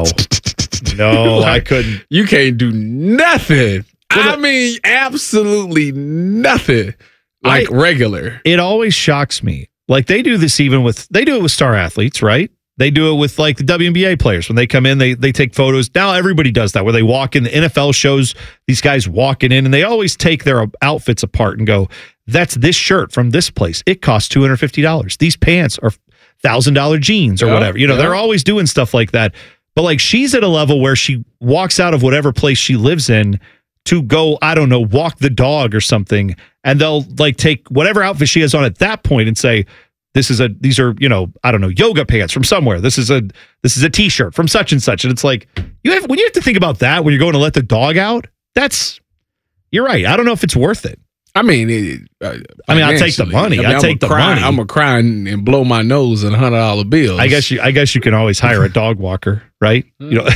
No, like, I couldn't. You can't do nothing. Well, I mean, absolutely nothing. Like I, regular. It always shocks me. Like they do this even with, they do it with star athletes, right? They do it with like the W N B A players. When they come in, they they take photos. Now everybody does that where they walk in. The N F L shows these guys walking in and they always take their outfits apart and go, that's this shirt from this place. It costs two hundred fifty dollars. These pants are one thousand dollars jeans or yeah, whatever. You know, yeah. they're always doing stuff like that. But like she's at a level where she walks out of whatever place she lives in to go, I don't know, walk the dog or something. And they'll like take whatever outfit she has on at that point and say, this is a, these are, you know, I don't know, yoga pants from somewhere. This is a, this is a t-shirt from such and such. And it's like, you have, when you have to think about that, when you're going to let the dog out, that's, you're right. I don't know if it's worth it. I mean, it, uh, I mean, I'll take the money. I, mean, I take the cry, money. I'm gonna cry and, and blow my nose in hundred dollar bills. I guess you, I guess you can always hire a dog walker, right? You know,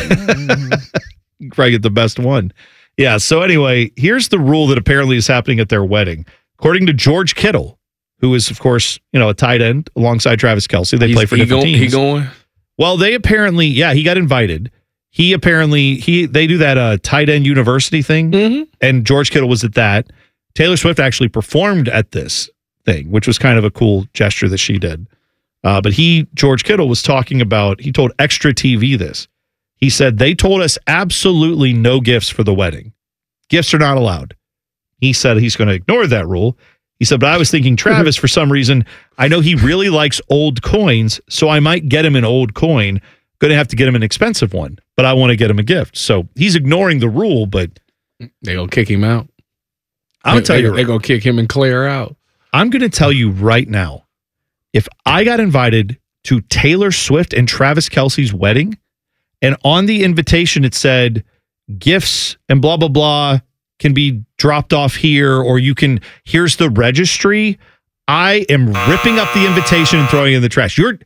you probably get the best one. Yeah. So anyway, here's the rule that apparently is happening at their wedding. According to George Kittle, who is, of course, you know, a tight end alongside Travis Kelce. They He's, play for he different going, teams. He going? Well, they apparently, yeah, he got invited. He apparently he they do that uh, tight end university thing, mm-hmm. and George Kittle was at that. Taylor Swift actually performed at this thing, which was kind of a cool gesture that she did. Uh, but he, George Kittle, was talking about. He told Extra T V this. He said they told us absolutely no gifts for the wedding. Gifts are not allowed. He said he's going to ignore that rule. He said, but I was thinking Travis, for some reason, I know he really likes old coins, so I might get him an old coin. Going to have to get him an expensive one, but I want to get him a gift. So he's ignoring the rule, but they're going to kick him out. I'll tell they, you. They're going to kick him and Claire out. I'm going to tell you right now, if I got invited to Taylor Swift and Travis Kelce's wedding, and on the invitation it said gifts and blah, blah, blah can be dropped off here, or you can, here's the registry, I am ripping up the invitation and throwing it in the trash. You're,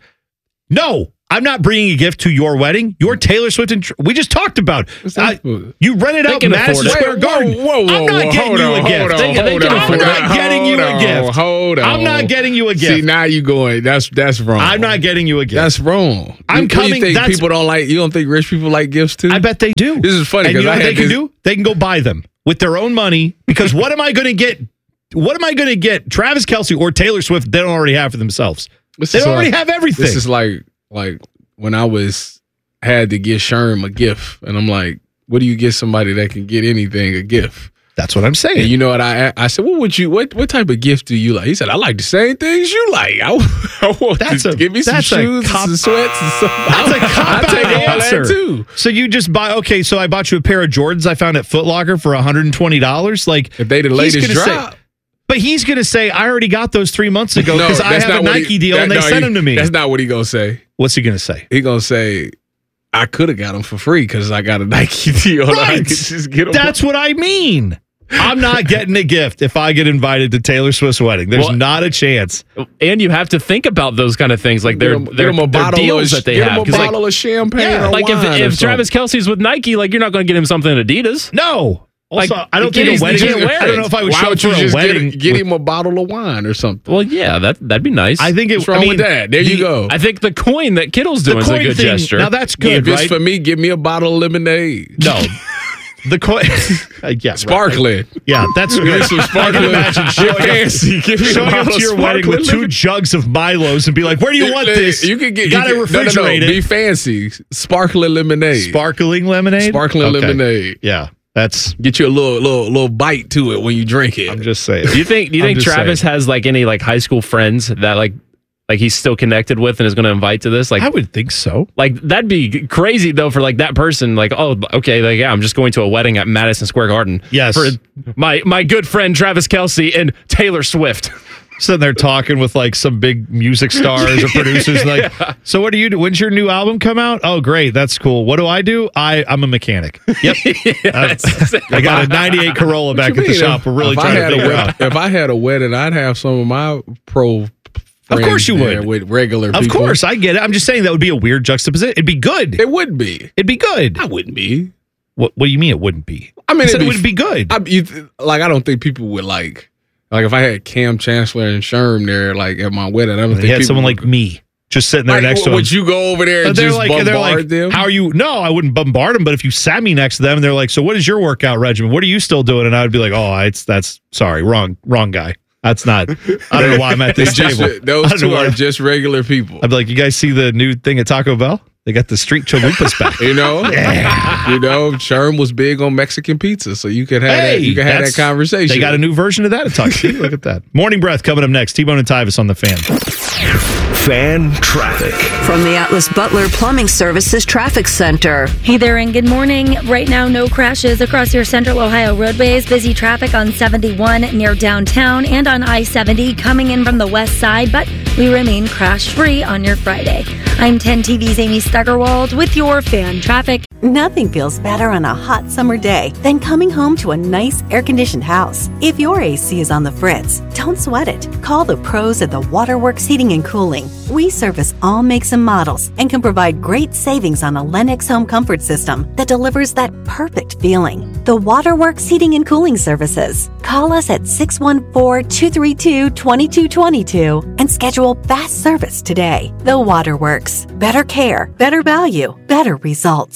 no, I'm not bringing a gift to your wedding. Your Taylor Swift and we just talked about. I, you rented out Madison Square Garden. Whoa, whoa, whoa, I'm not getting you a gift. I'm not getting you a gift. Hold on. I'm not getting you a gift. See, now you going. That's that's wrong. I'm not getting you a gift. That's wrong. I'm you, coming. You think that's, people don't like? You don't think rich people like gifts too? I bet they do. This is funny because you know I what had they can this, do. They can go buy them with their own money. Because what am I going to get? What am I going to get? Travis Kelce or Taylor Swift? They don't already have for themselves. This they is already like, have everything. This is like like. when I was had to get Sherm a gift, and I'm like, what do you get somebody that can get anything a gift? That's what I'm saying. And you know what I I said, what would you what what type of gift do you like? He said, I like the same things you like. I, I want that's to a, give me some shoes, cop, and some sweats, and some. That's a cop I take all answer that too. So you just buy okay. So I bought you a pair of Jordans I found at Foot Locker for one hundred twenty dollars. Like if they the latest drop. Say, but he's going to say, I already got those three months ago because no, I have a Nike he, deal that, and they no, sent he, them to me. That's not what he going to say. What's he going to say? He going to say, I could have got them for free because I got a Nike deal. Right. I could just get them. That's what I mean. I'm not getting a gift if I get invited to Taylor Swift's wedding. There's well, not a chance. And you have to think about those kind of things, like they're, get they're, them a they're bottle deals of, that they get have. Them a bottle like, of champagne. Yeah, or like wine if, if Travis Kelce's with Nike, like you're not going to get him something at Adidas. No. Also, like, I don't think a wedding. I don't know if I would Why show would up for you just a wedding. Get, get him a bottle of wine or something? Well, yeah, that that'd be nice. I think it. What's wrong I mean, with that? There the, you go. I think the coin that Kittle's doing is a good thing, gesture. Now that's good. If it's right? for me, give me a bottle of lemonade. No. The coin, uh, yeah, sparkling. Right. Yeah, that's good. Give me some sparkling. Imagine showing fancy. Up, Give me showing up to your wedding with two jugs of Milos and be like, "Where do you want this?" You can get. Got to refrigerate no, no, no, it. Be fancy. Sparkling lemonade. Sparkling lemonade. Sparkling okay. lemonade. Yeah, that's get you a little, little, little bite to it when you drink it. I'm just saying. Do you think? Do you think Travis saying. has like any like high school friends that like? Like he's still connected with and is going to invite to this? Like I would think so. Like that'd be crazy though for like that person. Like oh okay, like yeah, I'm just going to a wedding at Madison Square Garden. Yes, for my my good friend Travis Kelce and Taylor Swift. Sitting there talking with like some big music stars or producers. Like, yeah. So what do you do? When's your new album come out? Oh, great, that's cool. What do I do? I I'm a mechanic. Yep, yes. I got a ninety-eight Corolla back at the shop. We're really trying to figure a, out. If I had a wedding, I'd have some of my pro. Of course you would. With regular people. Of course, I get it. I'm just saying that would be a weird juxtaposition. It'd be good. It would be. It'd be good. I wouldn't be. What What do you mean it wouldn't be? I mean, I it would be good. I, you, like, I don't think people would like, like if I had Cam Chancellor and Sherm there, like at my wedding, I don't they think had people someone would, like me just sitting there like, next to them. Would you go over there and they're just like, bombard they're like, them? How are you? No, I wouldn't bombard them. But if you sat me next to them, and they're like, so what is your workout regimen? What are you still doing? And I would be like, oh, it's that's sorry, wrong, wrong guy. That's not. I don't know why I'm at this just, table. Those two are just regular people. I'd be like, you guys see the new thing at Taco Bell? They got the street chalupas back. You know, yeah. You know, Sherm was big on Mexican pizza, so you could have hey, that. You could have that conversation. They got a new version of that at Taco. See, look at that. Morning Breath coming up next. T-Bone and Tyvis on the Fan. Fan traffic from the Atlas Butler Plumbing Services Traffic Center. Hey there, and good morning. Right now, no crashes across your Central Ohio roadways. Busy traffic on seventy-one near downtown and on I seventy coming in from the west side, but we remain crash-free on your Friday. I'm ten T V's Amy Steigerwald with your Fan traffic. Nothing feels better on a hot summer day than coming home to a nice air-conditioned house. If your A C is on the fritz, don't sweat it. Call the pros at the Waterworks Heating and Cooling. We service all makes and models and can provide great savings on a Lennox home comfort system that delivers that perfect feeling. The Waterworks Heating and Cooling Services. Call us at six one four, two three two, two two two two and schedule fast service today. The Waterworks. Better care, better value, better results.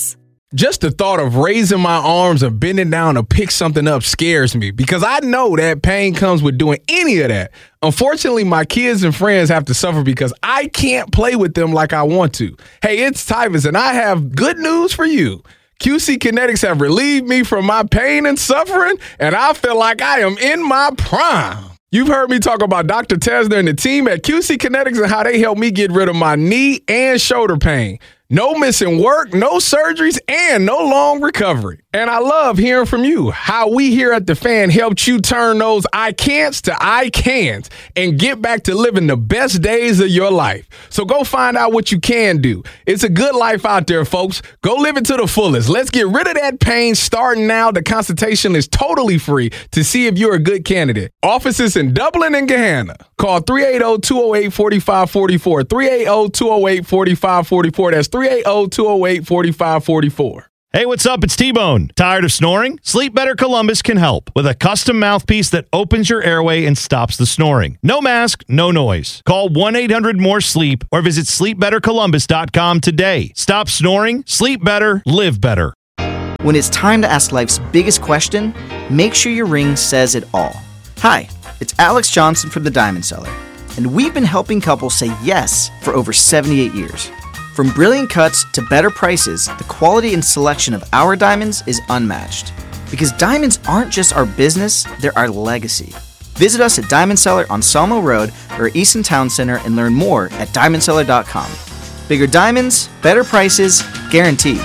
Just the thought of raising my arms or bending down to pick something up scares me because I know that pain comes with doing any of that. Unfortunately, my kids and friends have to suffer because I can't play with them like I want to. Hey, it's Tyvus, and I have good news for you. Q C Kinetics have relieved me from my pain and suffering, and I feel like I am in my prime. You've heard me talk about Doctor Tesner and the team at Q C Kinetics and how they helped me get rid of my knee and shoulder pain. No missing work, no surgeries, and no long recovery. And I love hearing from you how we here at The Fan helped you turn those I can'ts to I can'ts and get back to living the best days of your life. So go find out what you can do. It's a good life out there, folks. Go live it to the fullest. Let's get rid of that pain starting now. The consultation is totally free to see if you're a good candidate. Offices in Dublin and Gahanna. Call three eight zero, two zero eight, four five four four. three eight zero, two zero eight, four five four four. That's three eight zero, two zero eight, four five four four. Hey, what's up? It's T-Bone. Tired of snoring? Sleep Better Columbus can help with a custom mouthpiece that opens your airway and stops the snoring. No mask, no noise. Call one eight hundred more sleep or visit sleep better columbus dot com today. Stop snoring, sleep better, live better. When it's time to ask life's biggest question, make sure your ring says it all. Hi, it's Alex Johnson from the Diamond Cellar, and we've been helping couples say yes for over seventy-eight years. From brilliant cuts to better prices, the quality and selection of our diamonds is unmatched. Because diamonds aren't just our business, they're our legacy. Visit us at Diamond Cellar on Salmo Road or Easton Town Center and learn more at diamond cellar dot com. Bigger diamonds, better prices, guaranteed.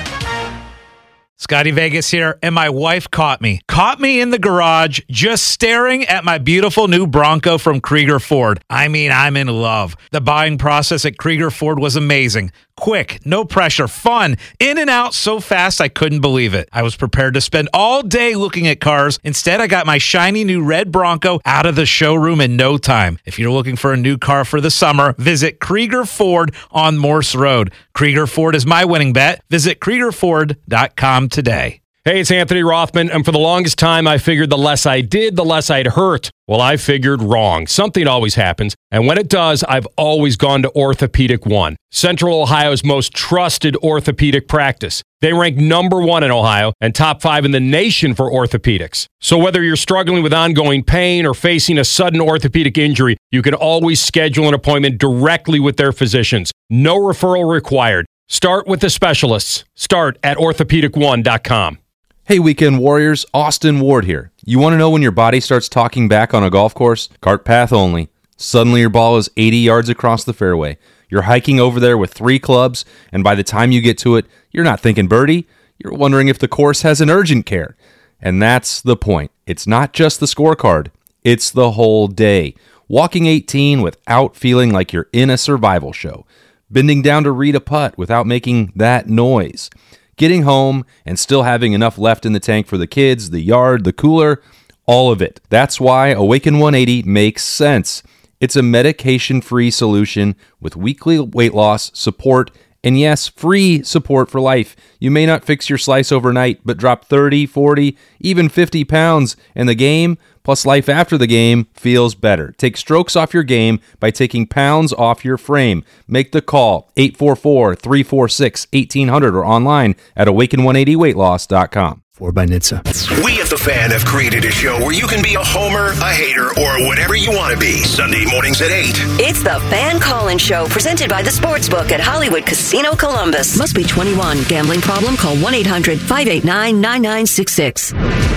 Scotty Vegas here, and my wife caught me. Caught me in the garage just staring at my beautiful new Bronco from Krieger Ford. I mean, I'm in love. The buying process at Krieger Ford was amazing. Quick, no pressure, fun, in and out so fast I couldn't believe it. I was prepared to spend all day looking at cars. Instead, I got my shiny new red Bronco out of the showroom in no time. If you're looking for a new car for the summer, visit Krieger Ford on Morse Road. Krieger Ford is my winning bet. Visit Krieger Ford dot com today. Hey, it's Anthony Rothman, and for the longest time, I figured the less I did, the less I'd hurt. Well, I figured wrong. Something always happens, and when it does, I've always gone to Orthopedic One, Central Ohio's most trusted orthopedic practice. They rank number one in Ohio and top five in the nation for orthopedics. So whether you're struggling with ongoing pain or facing a sudden orthopedic injury, you can always schedule an appointment directly with their physicians. No referral required. Start with the specialists. Start at orthopedic one dot com. Hey, Weekend Warriors, Austin Ward here. You want to know when your body starts talking back on a golf course? Cart path only. Suddenly your ball is eighty yards across the fairway. You're hiking over there with three clubs, and by the time you get to it, you're not thinking birdie. You're wondering if the course has an urgent care. And that's the point. It's not just the scorecard. It's the whole day. Walking eighteen without feeling like you're in a survival show. Bending down to read a putt without making that noise. Getting home and still having enough left in the tank for the kids, the yard, the cooler, all of it. That's why Awaken one eighty makes sense. It's a medication-free solution with weekly weight loss, support, and yes, free support for life. You may not fix your slice overnight, but drop thirty, forty, even fifty pounds, and the game, plus life after the game, feels better. Take strokes off your game by taking pounds off your frame. Make the call, eight four four, three four six, one eight zero zero or online at awaken one eighty weight loss dot com. Four by N H T S A. We at The Fan have created a show where you can be a homer, a hater, or whatever you want to be. Sunday mornings at eight. It's The Fan Call-In Show, presented by the Sportsbook at Hollywood Casino Columbus. Must be twenty-one. Gambling problem? Call one eight hundred, five eight nine, nine nine six six.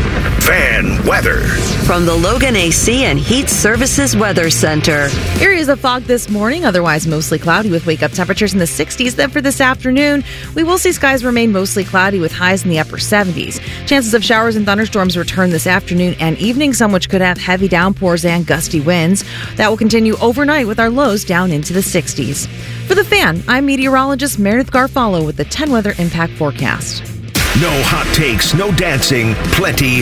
Fan weather. From the Logan A C and Heat Services Weather Center. Areas of fog this morning, otherwise mostly cloudy with wake-up temperatures in the sixties. Then for this afternoon, we will see skies remain mostly cloudy with highs in the upper seventies. Chances of showers and thunderstorms return this afternoon and evening, some which could have heavy downpours and gusty winds. That will continue overnight with our lows down into the sixties. For The Fan, I'm meteorologist Meredith Garfalo with the ten Weather Impact Forecast. No hot takes, no dancing, plenty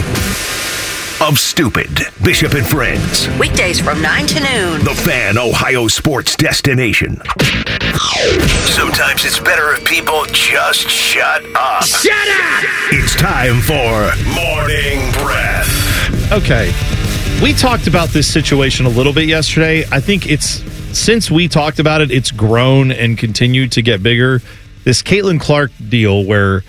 of stupid. Bishop and Friends. Weekdays from nine to noon. The Fan, Ohio sports destination. Sometimes it's better if people just shut up. Shut up! It's time for Morning Breath. Okay. We talked about this situation a little bit yesterday. I think it's, since we talked about it, it's grown and continued to get bigger. This Caitlin Clark deal where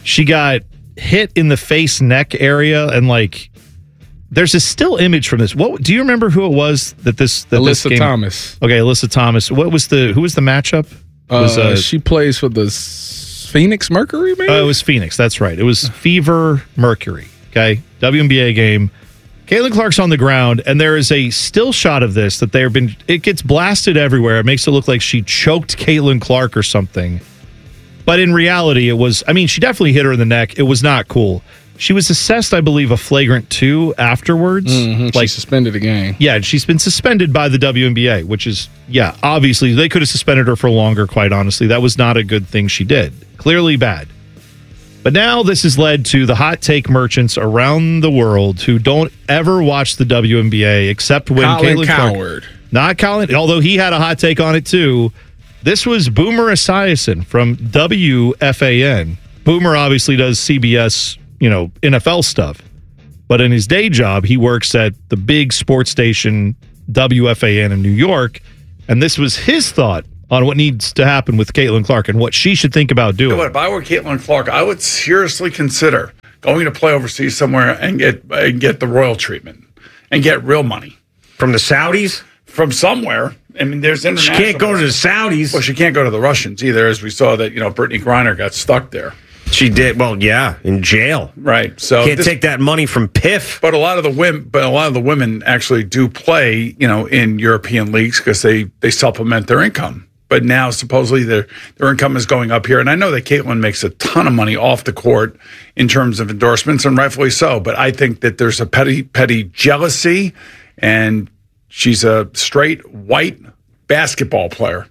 She got hit in the face neck area, and like there's a still image from this. What do you remember who it was that this that Alyssa this game, Thomas. Okay, Alyssa Thomas. What was the who was the matchup? It was, uh, uh, she plays for the S- Phoenix Mercury, maybe? Oh, it was Phoenix. That's right. It was Fever Mercury. Okay, W N B A game. Caitlin Clark's on the ground, and there is a still shot of this that they've been. It gets blasted everywhere. It makes it look like she choked Caitlin Clark or something. But in reality, it was. I mean, she definitely hit her in the neck. It was not cool. She was assessed, I believe, a flagrant two afterwards. Mm-hmm. Like she suspended the game. Yeah, she's been suspended by the W N B A, which is yeah. Obviously, they could have suspended her for longer. Quite honestly, that was not a good thing she did. Clearly bad. But now this has led to the hot take merchants around the world who don't ever watch the W N B A except when Colin Caitlin Coward. Clark, not Colin, although he had a hot take on it too. This was Boomer Esiason from W F A N. Boomer obviously does C B S, you know, N F L stuff. But in his day job, he works at the big sports station W F A N in New York. And this was his thought on what needs to happen with Caitlin Clark and what she should think about doing. You know what, if I were Caitlin Clark, I would seriously consider going to play overseas somewhere and get and get the royal treatment and get real money. From the Saudis? From somewhere. I mean, there's international. She can't go to the Saudis. Well, she can't go to the Russians either, as we saw that, you know, Brittany Griner got stuck there. She did. Well, yeah, in jail. Right. So can't this, take that money from P I F. But a lot of the women, but a lot of the women actually do play, you know, in European leagues because they they supplement their income. But now supposedly their their income is going up here, and I know that Caitlin makes a ton of money off the court in terms of endorsements, and rightfully so. But I think that there's a petty petty jealousy, and she's a straight white basketball player.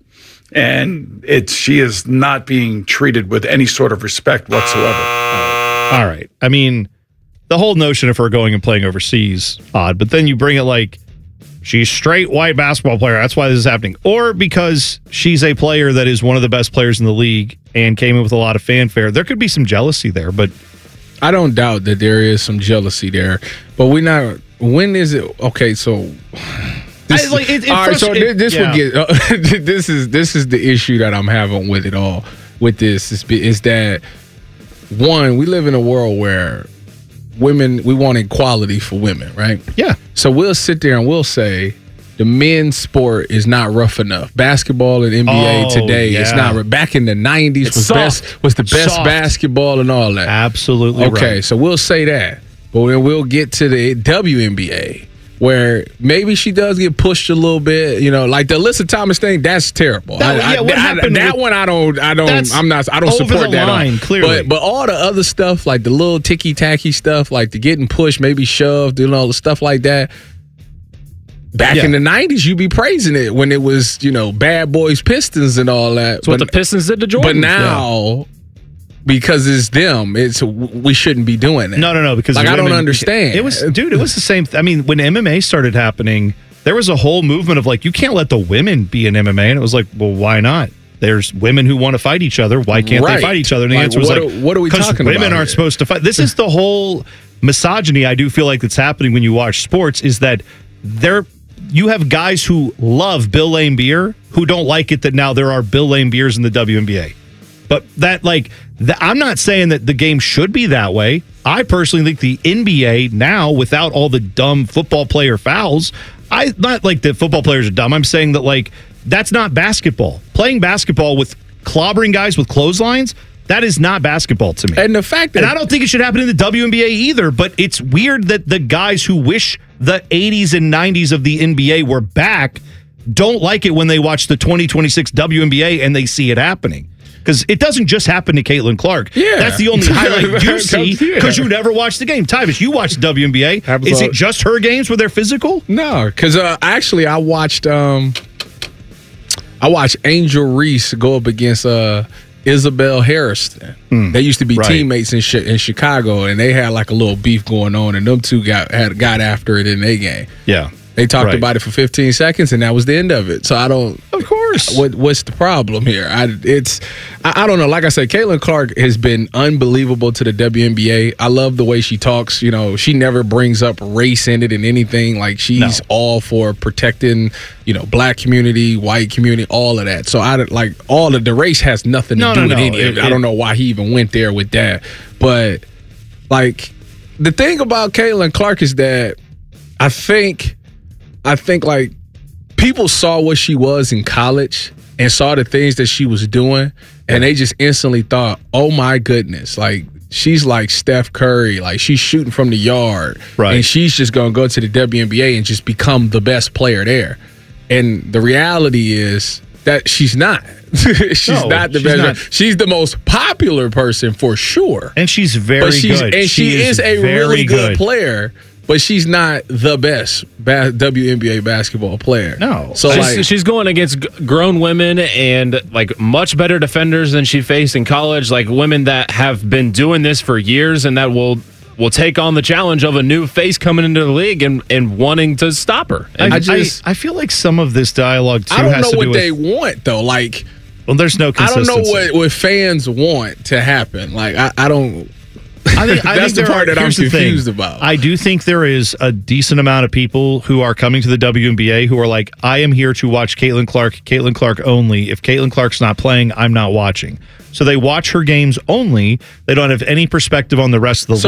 And it's she is not being treated with any sort of respect whatsoever. All right. I mean, the whole notion of her going and playing overseas, odd. But then you bring it like she's straight white basketball player. That's why this is happening. Or because she's a player that is one of the best players in the league and came in with a lot of fanfare. There could be some jealousy there, but I don't doubt that there is some jealousy there. But we not. When is it? Okay, so. This, I, like, it, it all right, so it, this yeah. would get. Uh, this is this is the issue that I'm having with it all. With this is, is that one, we live in a world where women, we want equality for women, right? Yeah. So we'll sit there and we'll say the men's sport is not rough enough. Basketball and N B A oh, today, yeah. it's not. Back in the nineties It's was soft. best was the best Soft. basketball and all that. Absolutely. Okay, right. so we'll say that, but then we'll get to the W N B A. Where maybe she does get pushed a little bit, you know, like the Alyssa Thomas thing. That's terrible. That, I, yeah, I, what I, happened that with, one, I don't, I don't, I'm not, I don't over support the that. line, all. clearly. But but all the other stuff, like the little ticky tacky stuff, like the getting pushed, maybe shoved, you know, the stuff like that. Back Yeah. in the nineties, you'd be praising it when it was, you know, Bad Boys Pistons and all that. That's what the Pistons did to Jordan. But now. Because it's them, it's we shouldn't be doing that. No, no, no. Because like I women- don't understand. It was, dude. It was the same. Th- I mean, when M M A started happening, there was a whole movement of like, you can't let the women be in M M A, and it was like, well, why not? There's women who want to fight each other. Why can't Right. they fight each other? And the Like, answer was what like, are- what are we 'cause talking women about aren't here? supposed to fight. This is the whole misogyny I do feel like that's happening when you watch sports. Is that there? You have guys who love Bill Laimbeer who don't like it that now there are Bill Laimbeers in the W N B A. But that, like, the, I'm not saying that the game should be that way. I personally think the N B A now, without all the dumb football player fouls, I not like the football players are dumb. I'm saying that, like, that's not basketball. Playing basketball with clobbering guys with clotheslines, that is not basketball to me. And the fact that and I don't think it should happen in the W N B A either, but it's weird that the guys who wish the eighties and nineties of the N B A were back don't like it when they watch the twenty twenty-six W N B A and they see it happening. Because it doesn't just happen to Caitlin Clark. Yeah. That's the only highlight you see because Yeah. you never watched the game. Tyvus, you watched the W N B A. Happens Is all- it just her games where they're physical? No, because uh, actually I watched um, I watched Angel Reese go up against uh, Isabel Harrison. Hmm. They used to be Right. teammates in in Chicago, and they had like a little beef going on, and them two got had got after it in their game. Yeah. They talked Right. about it for fifteen seconds, and that was the end of it. So I don't. Of course. What What's the problem here? I it's I, I don't know. Like I said, Caitlin Clark has been unbelievable to the W N B A. I love the way she talks. You know, she never brings up race in it and anything. Like she's No. all for protecting, you know, black community, white community, all of that. So I like all of the race has nothing to No, do no, with no. any of it. It- I don't know why he even went there with that, but like the thing about Caitlin Clark is that I think. I think like people saw what she was in college and saw the things that she was doing, and they just instantly thought, "Oh my goodness!" Like she's like Steph Curry, like she's shooting from the yard, Right. and she's just gonna go to the W N B A and just become the best player there. And the reality is that she's not. she's No, not the she's best. not. She's the most popular person for sure, And she's very but she's, good. and she, She is, a very really good player. But she's not the best ba- W N B A basketball player. No. So she's, like, she's going against g- grown women and like much better defenders than she faced in college, like women that have been doing this for years and that will will take on the challenge of a new face coming into the league and, and wanting to stop her. And I, just, I, I feel like some of this dialogue too I don't has know to what do with, they want though. Like, well, there's no I consistency. don't know what, what fans want to happen. Like, I, I don't. I think, I That's think the there part are, that I'm here's the thing. confused about. I do think there is a decent amount of people who are coming to the W N B A who are like, I am here to watch Caitlin Clark, Caitlin Clark only. If Caitlin Clark's not playing, I'm not watching. So they watch her games only. They don't have any perspective on the rest of the So